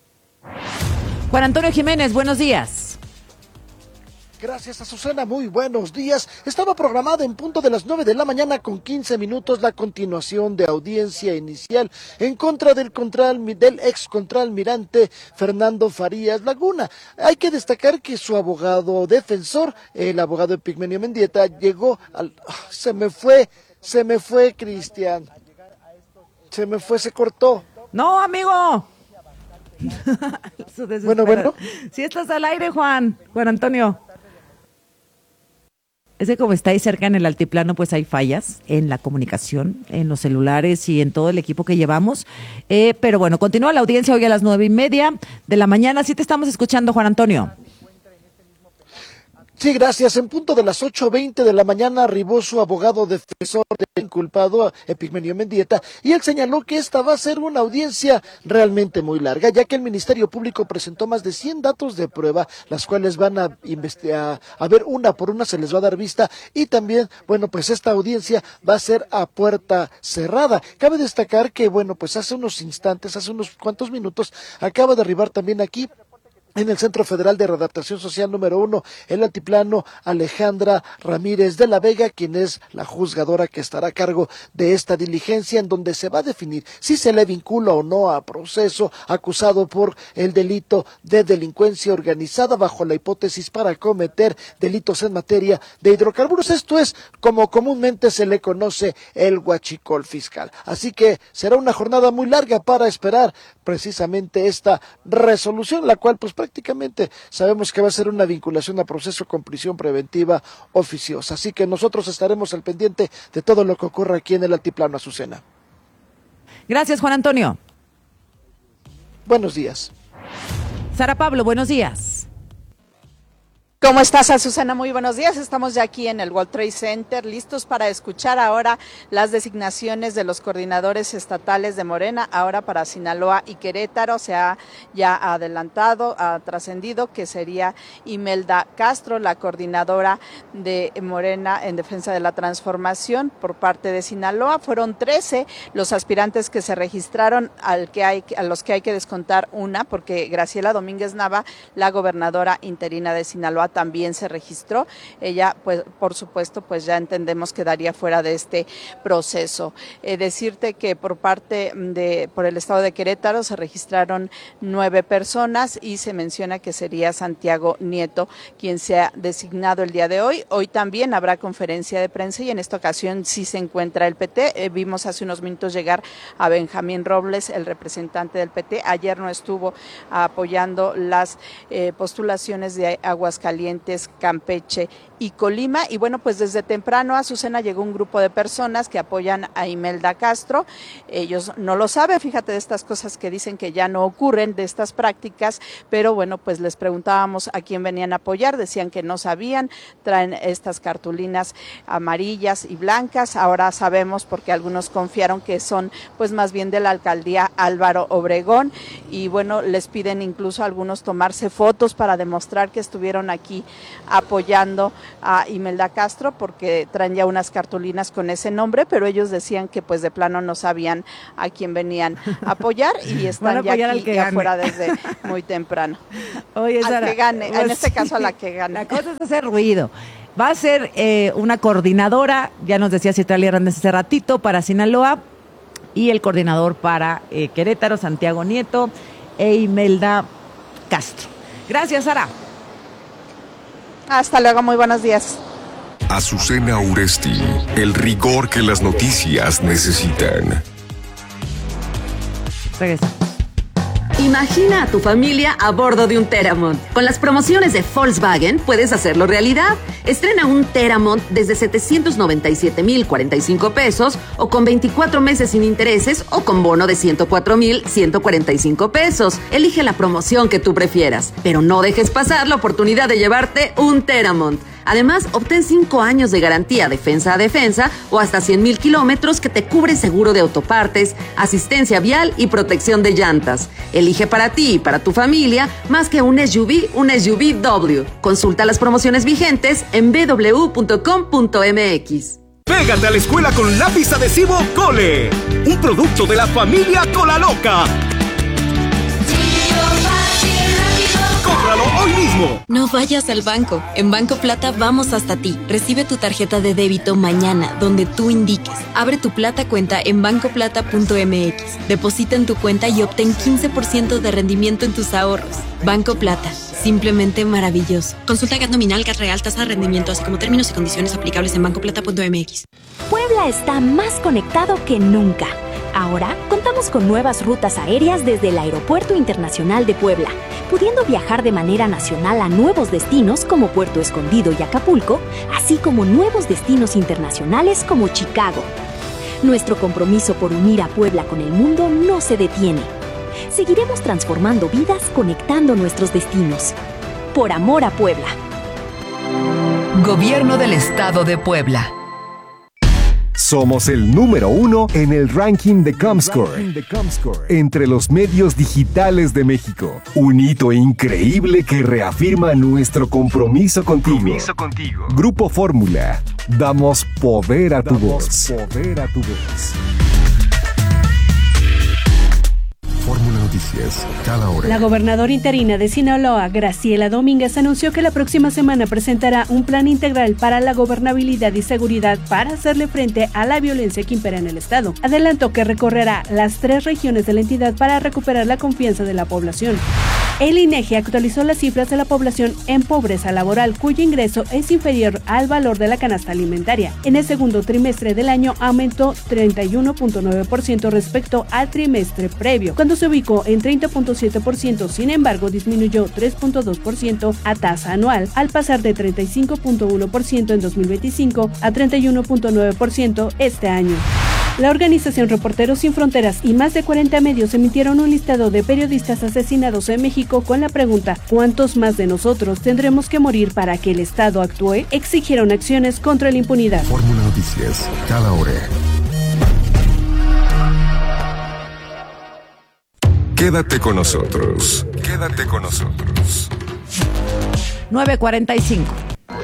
Juan Antonio Jiménez, buenos días. Gracias, Azucena, muy buenos días. Estaba programada en punto de las nueve de la mañana con quince minutos la continuación de audiencia inicial en contra del, contral, del ex contralmirante Fernando Farías Laguna. Hay que destacar que su abogado defensor, el abogado Epigmenio Mendieta, llegó al... Se me fue, se me fue, Cristian. Se me fue, se cortó. No, amigo. Bueno, bueno. Si estás al aire, Juan, Juan Antonio. Es que como está ahí cerca en el altiplano, pues hay fallas en la comunicación, en los celulares y en todo el equipo que llevamos. Eh, pero bueno, continúa la audiencia hoy a las nueve y media de la mañana. Sí te estamos escuchando, Juan Antonio. Sí, gracias. En punto de las ocho veinte de la mañana arribó su abogado defensor del inculpado, Epigmenio Mendieta, y él señaló que esta va a ser una audiencia realmente muy larga, ya que el Ministerio Público presentó más de cien datos de prueba, las cuales van a investigar, a ver una por una se les va a dar vista, y también, bueno, pues esta audiencia va a ser a puerta cerrada. Cabe destacar que, bueno, pues hace unos instantes, hace unos cuantos minutos, acaba de arribar también aquí en el Centro Federal de Readaptación Social número uno, el altiplano, Alejandra Ramírez de la Vega, quien es la juzgadora que estará a cargo de esta diligencia, en donde se va a definir si se le vincula o no a proceso, acusado por el delito de delincuencia organizada bajo la hipótesis para cometer delitos en materia de hidrocarburos. Esto es como comúnmente se le conoce el huachicol fiscal. Así que será una jornada muy larga para esperar precisamente esta resolución, la cual pues prácticamente sabemos que va a ser una vinculación a proceso con prisión preventiva oficiosa. Así que nosotros estaremos al pendiente de todo lo que ocurra aquí en el altiplano, Azucena. Gracias, Juan Antonio. Buenos días. Sara Pablo, buenos días. ¿Cómo estás, Azucena? Muy buenos días. Estamos ya aquí en el World Trade Center, listos para escuchar ahora las designaciones de los coordinadores estatales de Morena, ahora para Sinaloa y Querétaro. Se ha ya adelantado, ha trascendido que sería Imelda Castro, la coordinadora de Morena en defensa de la transformación por parte de Sinaloa. Fueron trece los aspirantes que se registraron, al que hay, a los que hay que descontar una, porque Graciela Domínguez Nava, la gobernadora interina de Sinaloa, también se registró. Ella, pues, por supuesto, pues ya entendemos que quedaría fuera de este proceso. Eh, decirte que por parte de, por el estado de Querétaro se registraron nueve personas y se menciona que sería Santiago Nieto quien sea designado el día de hoy. Hoy también habrá conferencia de prensa y en esta ocasión sí se encuentra el P T. Eh, vimos hace unos minutos llegar a Benjamín Robles, el representante del P T. Ayer no estuvo apoyando las eh, postulaciones de Aguascalientes, Campeche y Colima. Y bueno, pues desde temprano a Azucena llegó un grupo de personas que apoyan a Imelda Castro. Ellos no lo saben, fíjate de estas cosas que dicen que ya no ocurren, de estas prácticas, pero bueno, pues les preguntábamos a quién venían a apoyar, decían que no sabían, traen estas cartulinas amarillas y blancas. Ahora sabemos porque algunos confiaron que son pues más bien de la alcaldía Álvaro Obregón, y bueno, les piden incluso a algunos tomarse fotos para demostrar que estuvieron aquí apoyando a Imelda Castro, porque traen ya unas cartulinas con ese nombre, pero ellos decían que pues de plano no sabían a quién venían a apoyar y están ya aquí y afuera desde muy temprano. Oye, Sara, al que gane, pues, en este caso a la que gane. La cosa es hacer ruido. Va a ser eh, una coordinadora, ya nos decía Citlali Hernández hace ratito, para Sinaloa, y el coordinador para eh, Querétaro, Santiago Nieto e Imelda Castro. Gracias, Sara. Hasta luego, muy buenos días. Azucena Uresti, el rigor que las noticias necesitan. Regresamos. Imagina a tu familia a bordo de un Teramont. Con las promociones de Volkswagen puedes hacerlo realidad. Estrena un Teramont desde setecientos noventa y siete mil cuarenta y cinco pesos o con veinticuatro meses sin intereses o con bono de ciento cuatro mil ciento cuarenta y cinco pesos. Elige la promoción que tú prefieras, pero no dejes pasar la oportunidad de llevarte un Teramont. Además, obtén cinco años de garantía defensa a defensa o hasta cien mil kilómetros que te cubre seguro de autopartes, asistencia vial y protección de llantas. Elige para ti y para tu familia más que un S U V, un S U V W. Consulta las promociones vigentes en b w punto com punto m x. Pégate a la escuela con lápiz adhesivo Cole, un producto de la familia Colaloca. ¡Cómpralo hoy mismo! No vayas al banco. En Banco Plata vamos hasta ti. Recibe tu tarjeta de débito mañana, donde tú indiques. Abre tu Plata cuenta en banco plata punto m x. Deposita en tu cuenta y obtén quince por ciento de rendimiento en tus ahorros. Banco Plata. Simplemente maravilloso. Consulta G A T nominal, G A T real, tasa de rendimiento, así como términos y condiciones aplicables en banco plata punto m x. Puebla está más conectado que nunca. Ahora contamos con nuevas rutas aéreas desde el Aeropuerto Internacional de Puebla, pudiendo viajar de manera nacional a nuevos destinos como Puerto Escondido y Acapulco, así como nuevos destinos internacionales como Chicago. Nuestro compromiso por unir a Puebla con el mundo no se detiene. Seguiremos transformando vidas conectando nuestros destinos. Por amor a Puebla. Gobierno del Estado de Puebla. Somos el número uno en el ranking de Comscore, entre los medios digitales de México. Un hito increíble que reafirma nuestro compromiso contigo. Compromiso contigo. Grupo Fórmula. Damos poder a tu voz. Poder a tu voz. Fórmula Noticias, cada hora. La gobernadora interina de Sinaloa, Graciela Domínguez, anunció que la próxima semana presentará un plan integral para la gobernabilidad y seguridad para hacerle frente a la violencia que impera en el estado. Adelantó que recorrerá las tres regiones de la entidad para recuperar la confianza de la población. El INEGI actualizó las cifras de la población en pobreza laboral, cuyo ingreso es inferior al valor de la canasta alimentaria. En el segundo trimestre del año aumentó treinta y uno punto nueve por ciento respecto al trimestre previo, cuando se ubicó en treinta punto siete por ciento. Sin embargo, disminuyó tres punto dos por ciento a tasa anual, al pasar de treinta y cinco punto uno por ciento en dos mil veinticinco a treinta y uno punto nueve por ciento este año. La organización Reporteros Sin Fronteras y más de cuarenta medios emitieron un listado de periodistas asesinados en México con la pregunta ¿cuántos más de nosotros tendremos que morir para que el Estado actúe? Exigieron acciones contra la impunidad. Fórmula Noticias, cada hora. Quédate con nosotros. Quédate con nosotros. nueve cuarenta y cinco.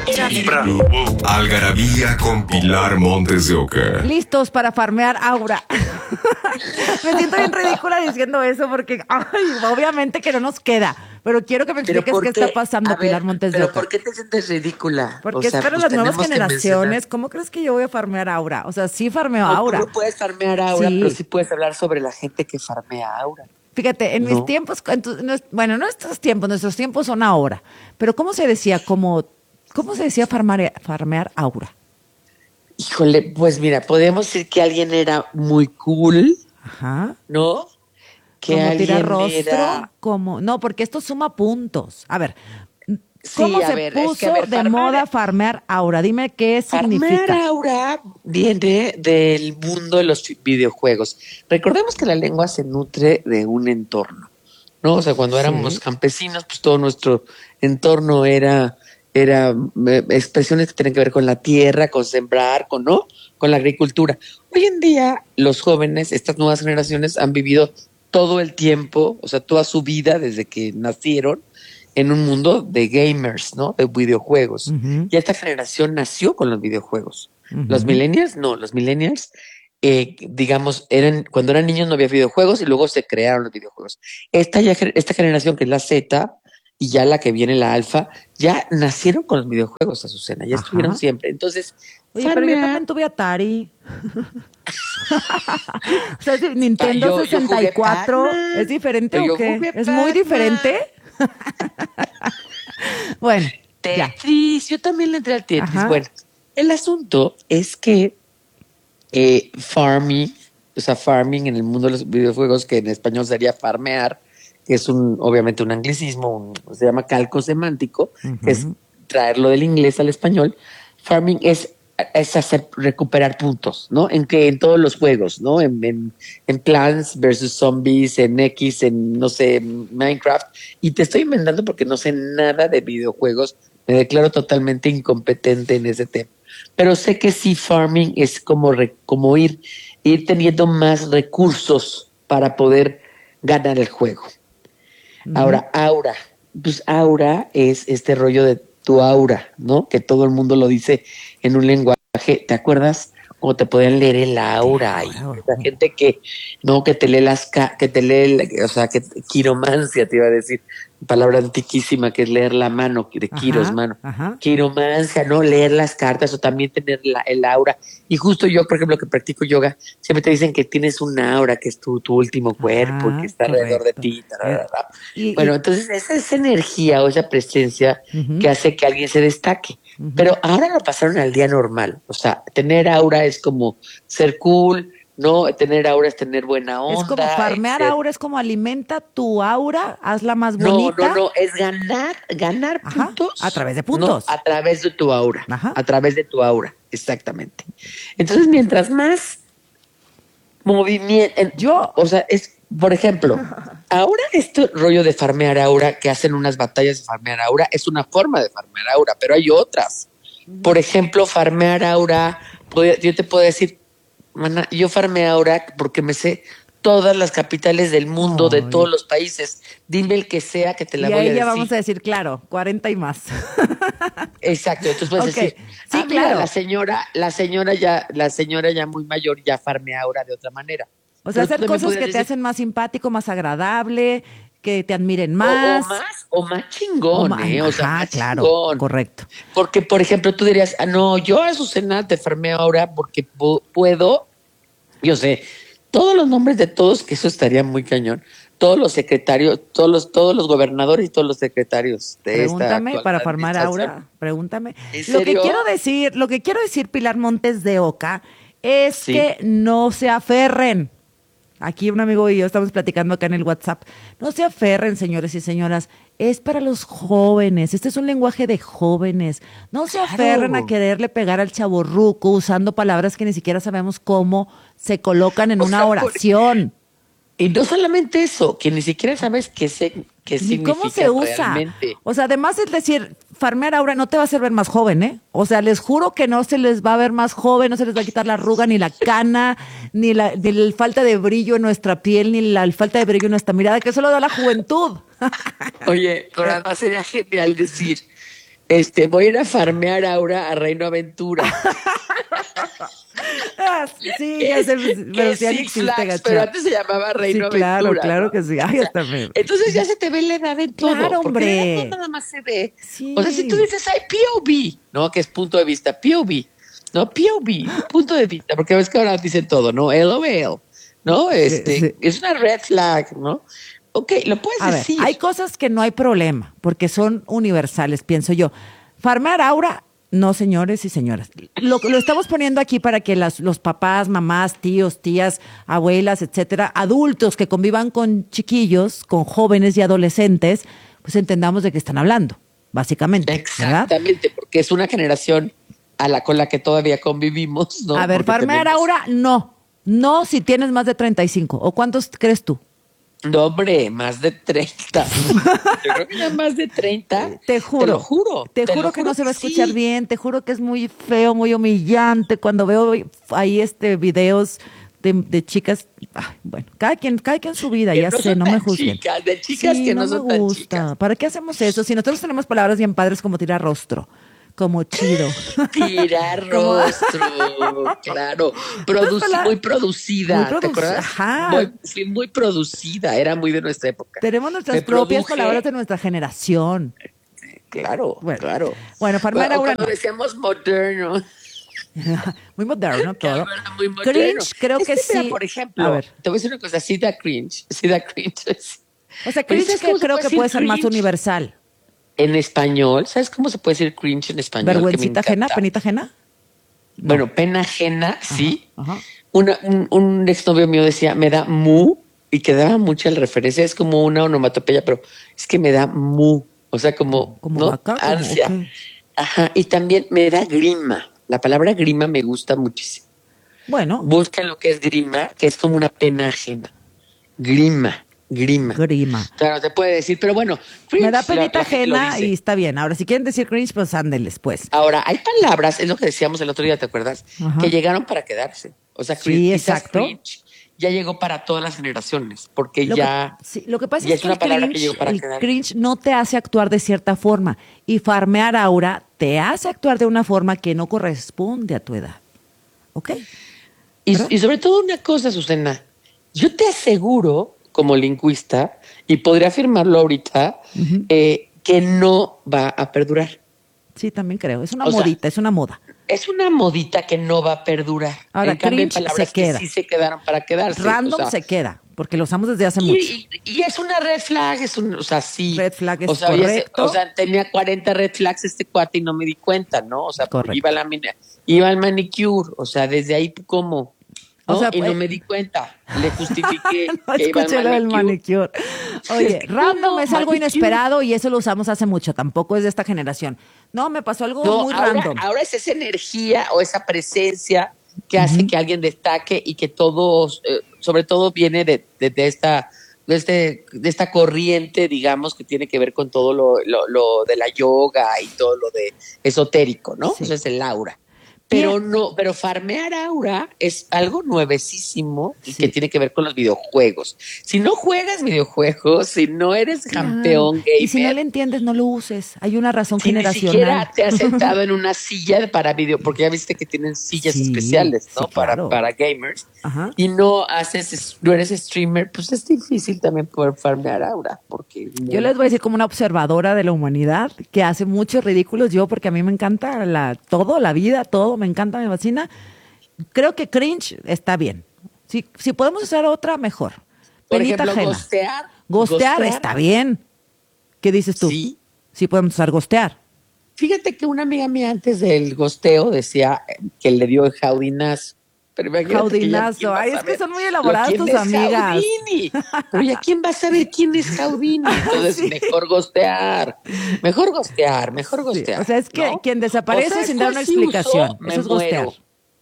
Algarabía con Pilar Montes de Oca. Listos para farmear Aura. Me siento bien ridícula diciendo eso porque ay, obviamente que no nos queda. Pero quiero que me expliques qué, qué está pasando, ver, Pilar Montes de Oca. ¿Por qué te sientes ridícula? Porque o sea, es para pues las nuevas generaciones. ¿Cómo crees que yo voy a farmear Aura? O sea, sí farmeo no, Aura. No puedes farmear Aura, sí. Pero sí puedes hablar sobre la gente que farmea Aura. Fíjate, en no. mis tiempos, en tu, no, bueno, no estos tiempos, nuestros tiempos son ahora. Pero ¿cómo se decía? Como, ¿Cómo se decía farmar, farmear Aura? Híjole, pues mira, podemos decir que alguien era muy cool. Ajá. ¿No? Que como alguien tirar rostro, era... como... No, porque esto suma puntos. A ver, ¿Cómo Sí, a se ver, puso es que, a ver, de farmear- moda farmear aura? Dime qué significa. Farmear aura viene del mundo de los videojuegos. Recordemos que la lengua se nutre de un entorno, ¿no? O sea, cuando Sí. éramos campesinos, pues todo nuestro entorno era, era eh, expresiones que tienen que ver con la tierra, con sembrar, con, ¿no? Con la agricultura. Hoy en día, los jóvenes, estas nuevas generaciones, han vivido todo el tiempo, o sea, toda su vida desde que nacieron, en un mundo de gamers, ¿no? De videojuegos. Ujú. Y esta generación nació con los videojuegos. Ujú. Los millennials, no, los millennials, eh, digamos, eran, cuando eran niños no había videojuegos y luego se crearon los videojuegos. Esta, ya, esta generación que es la Z y ya la que viene la alfa, ya nacieron con los videojuegos, Azucena, ya Ajá. estuvieron siempre. Entonces, Oye, pero yo farmear- también tuve Atari. O sea, es Nintendo Yo- yo sesenta y cuatro, jugué Pac-Man. ¿es diferente Pero o yo qué? jugué ¿Es muy Pac-Man. diferente? Bueno, ya. Tetris, yo también le entré al Tetris. Ajá. Bueno, el asunto es que eh, farming, o sea, farming en el mundo de los videojuegos, que en español sería farmear, que es un, obviamente un anglicismo, un- se llama calco semántico, que es traerlo del inglés al español. Farming es, es hacer recuperar puntos, ¿no? En que en todos los juegos, ¿no? En, en, en Plants versus Zombies, en X, en no sé, en Minecraft. Y te estoy inventando porque no sé nada de videojuegos. Me declaro totalmente incompetente en ese tema. Pero sé que sí, farming es como, re- como ir, ir teniendo más recursos para poder ganar el juego. Ahora, aura. Pues aura es este rollo de tu aura, ¿no? Que todo el mundo lo dice en un lenguaje. ¿Te acuerdas cómo te podían leer el aura? Ahí? La gente que, no, que te lee las, ca- que te lee, la- o sea, que quiromancia te iba a decir, palabra antiquísima que es leer la mano, de quiros, Ajá, mano. ajá. Quiromancia, ¿no? Leer las cartas o también tener la, el aura. Y justo yo, por ejemplo, que practico yoga, siempre te dicen que tienes una aura, que es tu, tu último cuerpo, Ah, que está alrededor de correcto. ti. tararara. Y- Bueno, y- entonces esa es energía o esa presencia Ujú. que hace que alguien se destaque. Pero ahora lo pasaron al día normal. O sea, tener aura es como ser cool, ¿no? Tener aura es tener buena onda. Es como farmear ser- aura, es como alimenta tu aura, hazla más No, bonita. no, no, es ganar, ganar Ajá, puntos. a través de puntos. No, a través de tu aura. Ajá. A través de tu aura, exactamente. Entonces, mientras más movimiento, yo, o sea, es, por ejemplo, ahora este rollo de farmear aura que hacen unas batallas de farmear aura es una forma de farmear aura, pero hay otras. Por ejemplo, farmear aura, puede- yo te puedo decir, mana, yo farmeé aura porque me sé todas las capitales del mundo, de todos los países. Dime el que sea que te la Y voy a ahí decir. ya vamos a decir, claro, cuarenta y más. Exacto, entonces puedes Ok, decir, sí, ah, mira, claro. la señora, la señora ya, la señora ya muy mayor ya farmea ahora de otra manera. O sea, Pero tú hacer también cosas podrías que te decir, hacen más simpático, más agradable, que te admiren o- más. O, más, o más chingón, O ma- ¿eh? O sea, ajá, más claro, chingón. correcto. Porque, por ejemplo, tú dirías, ah, no, yo a Azucena te farmeo ahora porque pu- puedo, yo sé, todos los nombres de todos, que eso estaría muy cañón, todos los secretarios, todos los, todos los gobernadores y todos los secretarios de esta Pregúntame actual para farmar administración. aura, pregúntame. ¿En Lo que serio? quiero decir, lo que quiero decir, Pilar Montes de Oca, es Sí. que no se aferren. Aquí un amigo y yo estamos platicando acá en el WhatsApp. No se aferren, señores y señoras. Es para los jóvenes. Este es un lenguaje de jóvenes. No se Claro. aferren a quererle pegar al chavorruco usando palabras que ni siquiera sabemos cómo se colocan en O una sea, por- oración. Y no solamente eso, que ni siquiera sabes qué, se, qué Ni significa cómo se usa. realmente. O sea, además es decir, farmear aura no te va a hacer ver más joven, ¿eh? O sea, les juro que no se les va a ver más joven, no se les va a quitar la arruga, ni la cana, ni la, ni la falta de brillo en nuestra piel, ni la falta de brillo en nuestra mirada, que eso lo da la juventud. Oye, pero además sería genial decir, este, voy a ir a farmear ahora a Reino Aventura. Ah, sí, ya sé, pero Que sí ya no Six existe, Flags, gacha. pero antes se llamaba Reino Sí, claro, Aventura. claro ¿no? que sí. Ay, hasta me... Entonces ya se te ve la edad en todo. Claro, porque hombre. la edad no nada más se ve. Sí. O sea, si tú dices, ay, P O V, ¿no? Que es punto de vista, P O V, ¿no? P O V, punto de vista, porque ves que ahora dicen todo, ¿no? L O L, ¿no? Este, sí. es una red flag, ¿no? Ok, lo puedes A ver, decir. hay cosas que no hay problema, porque son universales, pienso yo. Farmear aura, no, señores y señoras. Lo, lo estamos poniendo aquí para que las, los papás, mamás, tíos, tías, abuelas, etcétera, adultos que convivan con chiquillos, con jóvenes y adolescentes, pues entendamos de qué están hablando. básicamente. Exactamente, ¿verdad? Porque es una generación a la con la que todavía convivimos, ¿no? A ver, Porque farmear tenemos... Aura, no. No si tienes más de treinta y cinco. ¿O cuántos crees tú? No, hombre, más de treinta. Yo creo que era más de treinta. Te juro. Te lo juro. Te, te juro que juro no se va a escuchar sí. bien. Te juro que es muy feo, muy humillante. Cuando veo ahí este videos de, de chicas, ay, bueno, cada quien, cada quien su vida, que ya no sé, no me juzguen. Chicas, de chicas sí, que no, no son me tan gusta. chicas. ¿Para qué hacemos eso? Si nosotros tenemos palabras bien padres como tirar rostro. Como chido. Tirar rostro, claro. Produc muy producida, muy produ ¿te acuerdas? Ajá. Muy, sí, muy producida, era muy de nuestra época. Tenemos nuestras Me propias produje. palabras de nuestra generación. Claro, bueno, claro. Bueno, farmear bueno, Aura cuando no. decíamos moderno. Muy moderno todo. Muy moderno. Cringe, creo es que, que sí. Mira, por ejemplo, a ver. Te voy a decir una cosa, sí da cringe, sí da cringe. O sea, cringe es que creo que puede ser cringe? más universal. En español, ¿sabes cómo se puede decir cringe en español? ¿Vergüencita ajena? ¿Penita ajena? No. Bueno, pena ajena, sí. Ajá, ajá. Una, un, un exnovio mío decía, me da mu, y que daba mucha la referencia, es como una onomatopeya, pero es que me da mu, o sea, como, como ¿no? vaca, ansia. Como, okay. Ajá, y también me da grima. La palabra grima me gusta muchísimo. Bueno. Busca lo que es grima, que es como una pena ajena. Grima. Grima. Grima. Claro, te puede decir, pero bueno. Cringe, me da penita ajena y está bien. Ahora, si quieren decir cringe, pues ándeles, pues. Ahora, hay palabras, es lo que decíamos el otro día, ¿te acuerdas? Ajá. Que llegaron para quedarse. O sea, sí, exacto. Cringe ya llegó para todas las generaciones, porque lo ya, que, sí, lo que pasa ya es, es que una el palabra cringe, que llegó para el quedar. Cringe no te hace actuar de cierta forma y farmear Aura te hace actuar de una forma que no corresponde a tu edad. ¿Ok? Y, y sobre todo una cosa, Susana, yo te aseguro, como lingüista, y podría afirmarlo ahorita, uh-huh. eh, que no va a perdurar. Sí, también creo. Es una o modita, sea, es una moda. Es una modita que no va a perdurar. Ahora, en cambio, hay palabras se queda. que sí se quedaron para quedarse. Random o sea, se queda, porque lo usamos desde hace y, mucho. Y, y es una red flag, es un, o sea, sí. Red flag es o sea, correcto. O sea, tenía cuarenta red flags este cuate y no me di cuenta, ¿no? O sea, iba, a la, iba al manicure, o sea, desde ahí, ¿cómo? ¿No? O sea, y pues, no me di cuenta, le justifiqué no que iba escuché lo del manicure. Oye, random no, es algo manicure. inesperado y eso lo usamos hace mucho, tampoco es de esta generación. No, me pasó algo no, muy ahora, random. Ahora es esa energía o esa presencia que hace uh-huh. que alguien destaque y que todos, eh, sobre todo viene de, de, de esta de, este, de esta corriente, digamos, que tiene que ver con todo lo, lo, lo de la yoga y todo lo de esotérico, ¿no? Sí. Eso es el aura. Pero Bien. no, pero farmear aura es algo nuevecísimo y sí. que tiene que ver con los videojuegos. Si no juegas videojuegos, si no eres campeón ah, gamer. Y si no le entiendes, no lo uses. Hay una razón si generacional. Ni siquiera te has sentado en una silla para video, porque ya viste que tienen sillas sí, especiales, ¿no? Sí, claro. para, para gamers. Ajá. Y no haces, no eres streamer, pues es difícil también poder farmear aura. Porque no. Yo les voy a decir como una observadora de la humanidad que hace muchos ridículos yo, porque a mí me encanta la, todo, la vida, todo. Me encanta, me fascina. Creo que cringe está bien. Si, si podemos usar otra, mejor. Por Penita ejemplo, ajena. gostear. Gostear está bien. ¿Qué dices tú? Sí. Sí podemos usar gostear. Fíjate que una amiga mía antes del gosteo decía que le dio jaudinazo. Pero Jaudinazo. Ay, es que son muy elaboradas tus amigas. Jaudini? Pero ya quién va a saber quién es Jaudini. Entonces, sí. mejor gostear. Mejor gostear, mejor gostear. Sí. O sea, es que ¿no? quien desaparece o sea, sin dar una explicación. Uso, Eso es gostear. Muero.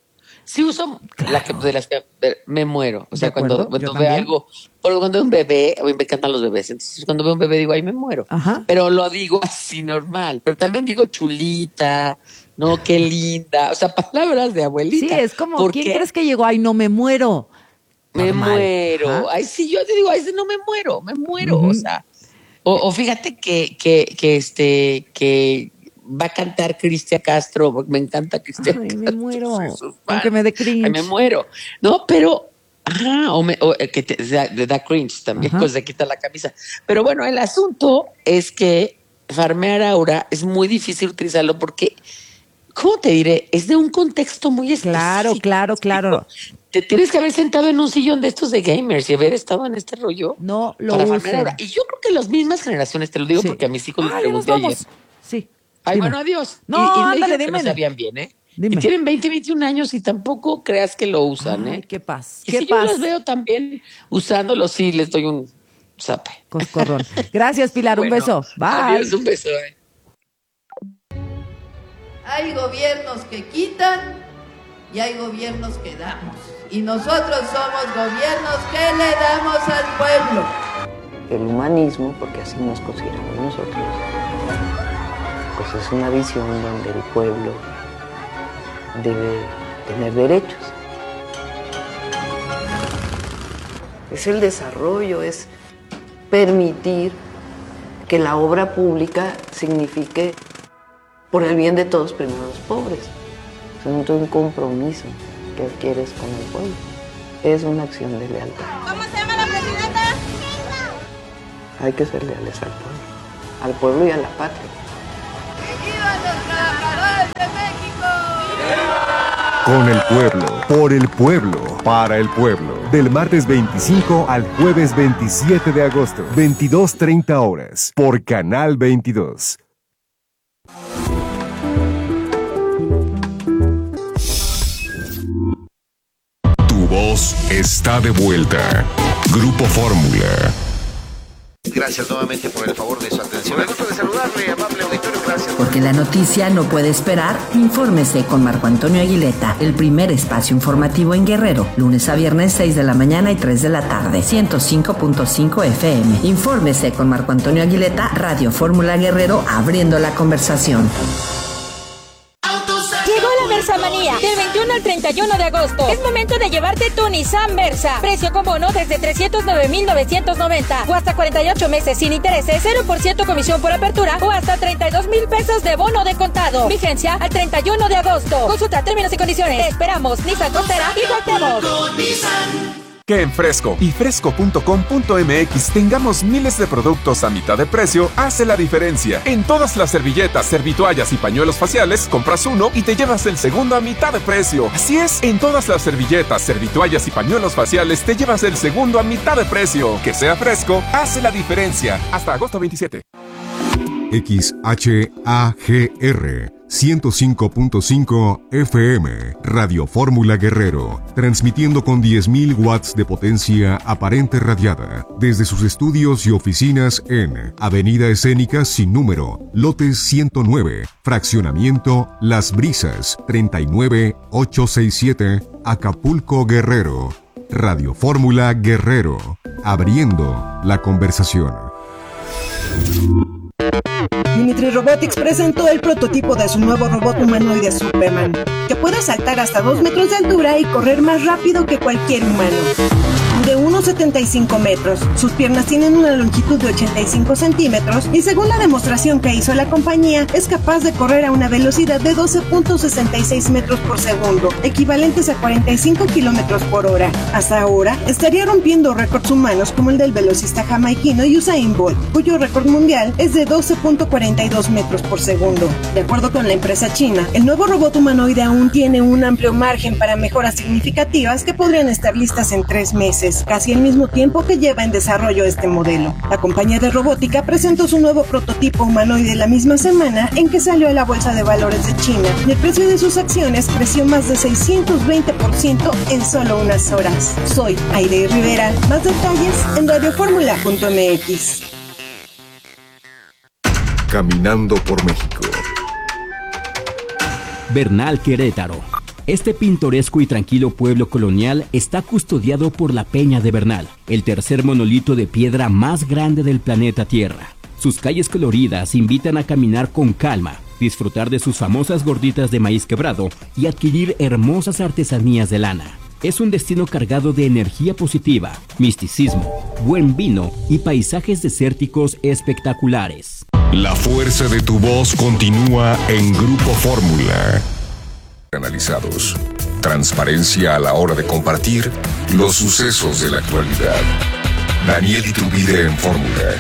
Sí uso claro. la que, de las que me muero. O sea, cuando, cuando veo algo, porque cuando veo un bebé, a mí me encantan los bebés. Entonces, cuando veo un bebé digo, ay, me muero. Ajá. Pero lo digo así normal. Pero también digo chulita. No, qué linda. O sea, palabras de abuelita. Sí, es como, ¿quién qué? crees que llegó? Ay, no me muero. Me Normal. muero. ¿Ah? Ay, sí, yo te digo, ay, no me muero, me muero. Uh-huh. O sea, o, o fíjate que, que, que este, que va a cantar Cristian Castro. Me encanta Cristian Ay, Castro. me muero. Aunque me dé cringe. Ay, me muero. No, pero... Ajá, o, me, o que te da, da cringe también, pues se quita la camisa. Pero bueno, el asunto es que farmear aura es muy difícil utilizarlo porque... ¿Cómo te diré? Es de un contexto muy específico. Claro, claro, claro. Te tienes que haber sentado en un sillón de estos de gamers y haber estado en este rollo. No lo usen. Y yo creo que las mismas generaciones, te lo digo sí. porque a mis hijos les ah, pregunté ayer. Sí. Ay, dime. bueno, adiós. No, y, y ándale, dime. No sabían bien, ¿eh? Dime. Y tienen veinte, veintiún años y tampoco creas que lo usan, Ay, ¿eh? qué paz. Y qué si paz. yo los veo también usándolo, sí, les doy un zape. Coscorrón. Gracias, Pilar. Bueno, un beso. Bye. Adiós, un beso. Eh. Hay gobiernos que quitan y hay gobiernos que damos. Y nosotros somos gobiernos que le damos al pueblo. El humanismo, porque así nos consideramos nosotros, pues es una visión donde el pueblo debe tener derechos. Es el desarrollo, es permitir que la obra pública signifique por el bien de todos, primero los pobres. Es un compromiso que adquieres con el pueblo. Es una acción de lealtad. ¿Cómo se llama la presidenta? Hay que ser leales al pueblo, al pueblo y a la patria. ¡Que vivan los trabajadores de México! Con el pueblo, por el pueblo, para el pueblo. Del martes veinticinco al jueves veintisiete de agosto, veintidós treinta horas, por Canal veintidós. Tu voz está de vuelta. Grupo Fórmula. Gracias nuevamente por el favor de su atención. Me gusta de saludarle, amable auditorio, gracias. Porque la noticia no puede esperar, infórmese con Marco Antonio Aguileta, el primer espacio informativo en Guerrero, lunes a viernes seis de la mañana y tres de la tarde, ciento cinco punto cinco F M. Infórmese con Marco Antonio Aguileta, Radio Fórmula Guerrero, abriendo la conversación. Llegó la Versamanía, del veintiuno al treinta y uno de agosto. Es momento de llevarte tu Nissan Versa. Precio con bono desde trescientos nueve mil novecientos noventa o hasta cuarenta y ocho meses sin intereses, cero por ciento comisión por apertura o hasta treinta y dos mil pesos de bono de contado. Vigencia al treinta y uno de agosto. Consulta términos y condiciones. Te esperamos. Nissan Costera y Cuauhtémoc. Que en Fresco y fresco punto com punto m x tengamos miles de productos a mitad de precio hace la diferencia. En todas las servilletas, servitoallas y pañuelos faciales, compras uno y te llevas el segundo a mitad de precio. Así es, en todas las servilletas, servitoallas y pañuelos faciales te llevas el segundo a mitad de precio. Que sea Fresco hace la diferencia. Hasta agosto veintisiete. X H A G R ciento cinco punto cinco F M, Radio Fórmula Guerrero, transmitiendo con diez mil watts de potencia aparente radiada, desde sus estudios y oficinas en Avenida Escénica sin número, lotes ciento nueve, fraccionamiento Las Brisas, treinta y nueve mil ochocientos sesenta y siete, Acapulco, Guerrero. Radio Fórmula Guerrero, abriendo la conversación. Dimitri Robotics presentó el prototipo de su nuevo robot humanoide Superman, que puede saltar hasta dos metros de altura y correr más rápido que cualquier humano. De uno coma setenta y cinco metros, sus piernas tienen una longitud de ochenta y cinco centímetros y según la demostración que hizo la compañía, es capaz de correr a una velocidad de doce punto sesenta y seis metros por segundo, equivalentes a cuarenta y cinco kilómetros por hora. Hasta ahora, estaría rompiendo récords humanos como el del velocista jamaiquino Usain Bolt, cuyo récord mundial es de doce punto cuarenta y dos metros por segundo. De acuerdo con la empresa china, el nuevo robot humanoide aún tiene un amplio margen para mejoras significativas que podrían estar listas en tres meses, casi el mismo tiempo que lleva en desarrollo este modelo. La compañía de robótica presentó su nuevo prototipo humanoide la misma semana en que salió a la bolsa de valores de China y el precio de sus acciones creció más de seiscientos veinte por ciento en solo unas horas. Soy Aire Rivera. Más detalles en radio fórmula punto m x. Caminando por México. Bernal, Querétaro. Este pintoresco y tranquilo pueblo colonial está custodiado por la Peña de Bernal, el tercer monolito de piedra más grande del planeta Tierra. Sus calles coloridas invitan a caminar con calma, disfrutar de sus famosas gorditas de maíz quebrado y adquirir hermosas artesanías de lana. Es un destino cargado de energía positiva, misticismo, buen vino y paisajes desérticos espectaculares. La fuerza de tu voz continúa en Grupo Fórmula. Analizados. Transparencia a la hora de compartir los sucesos de la actualidad. Daniel Iturbide en Fórmula.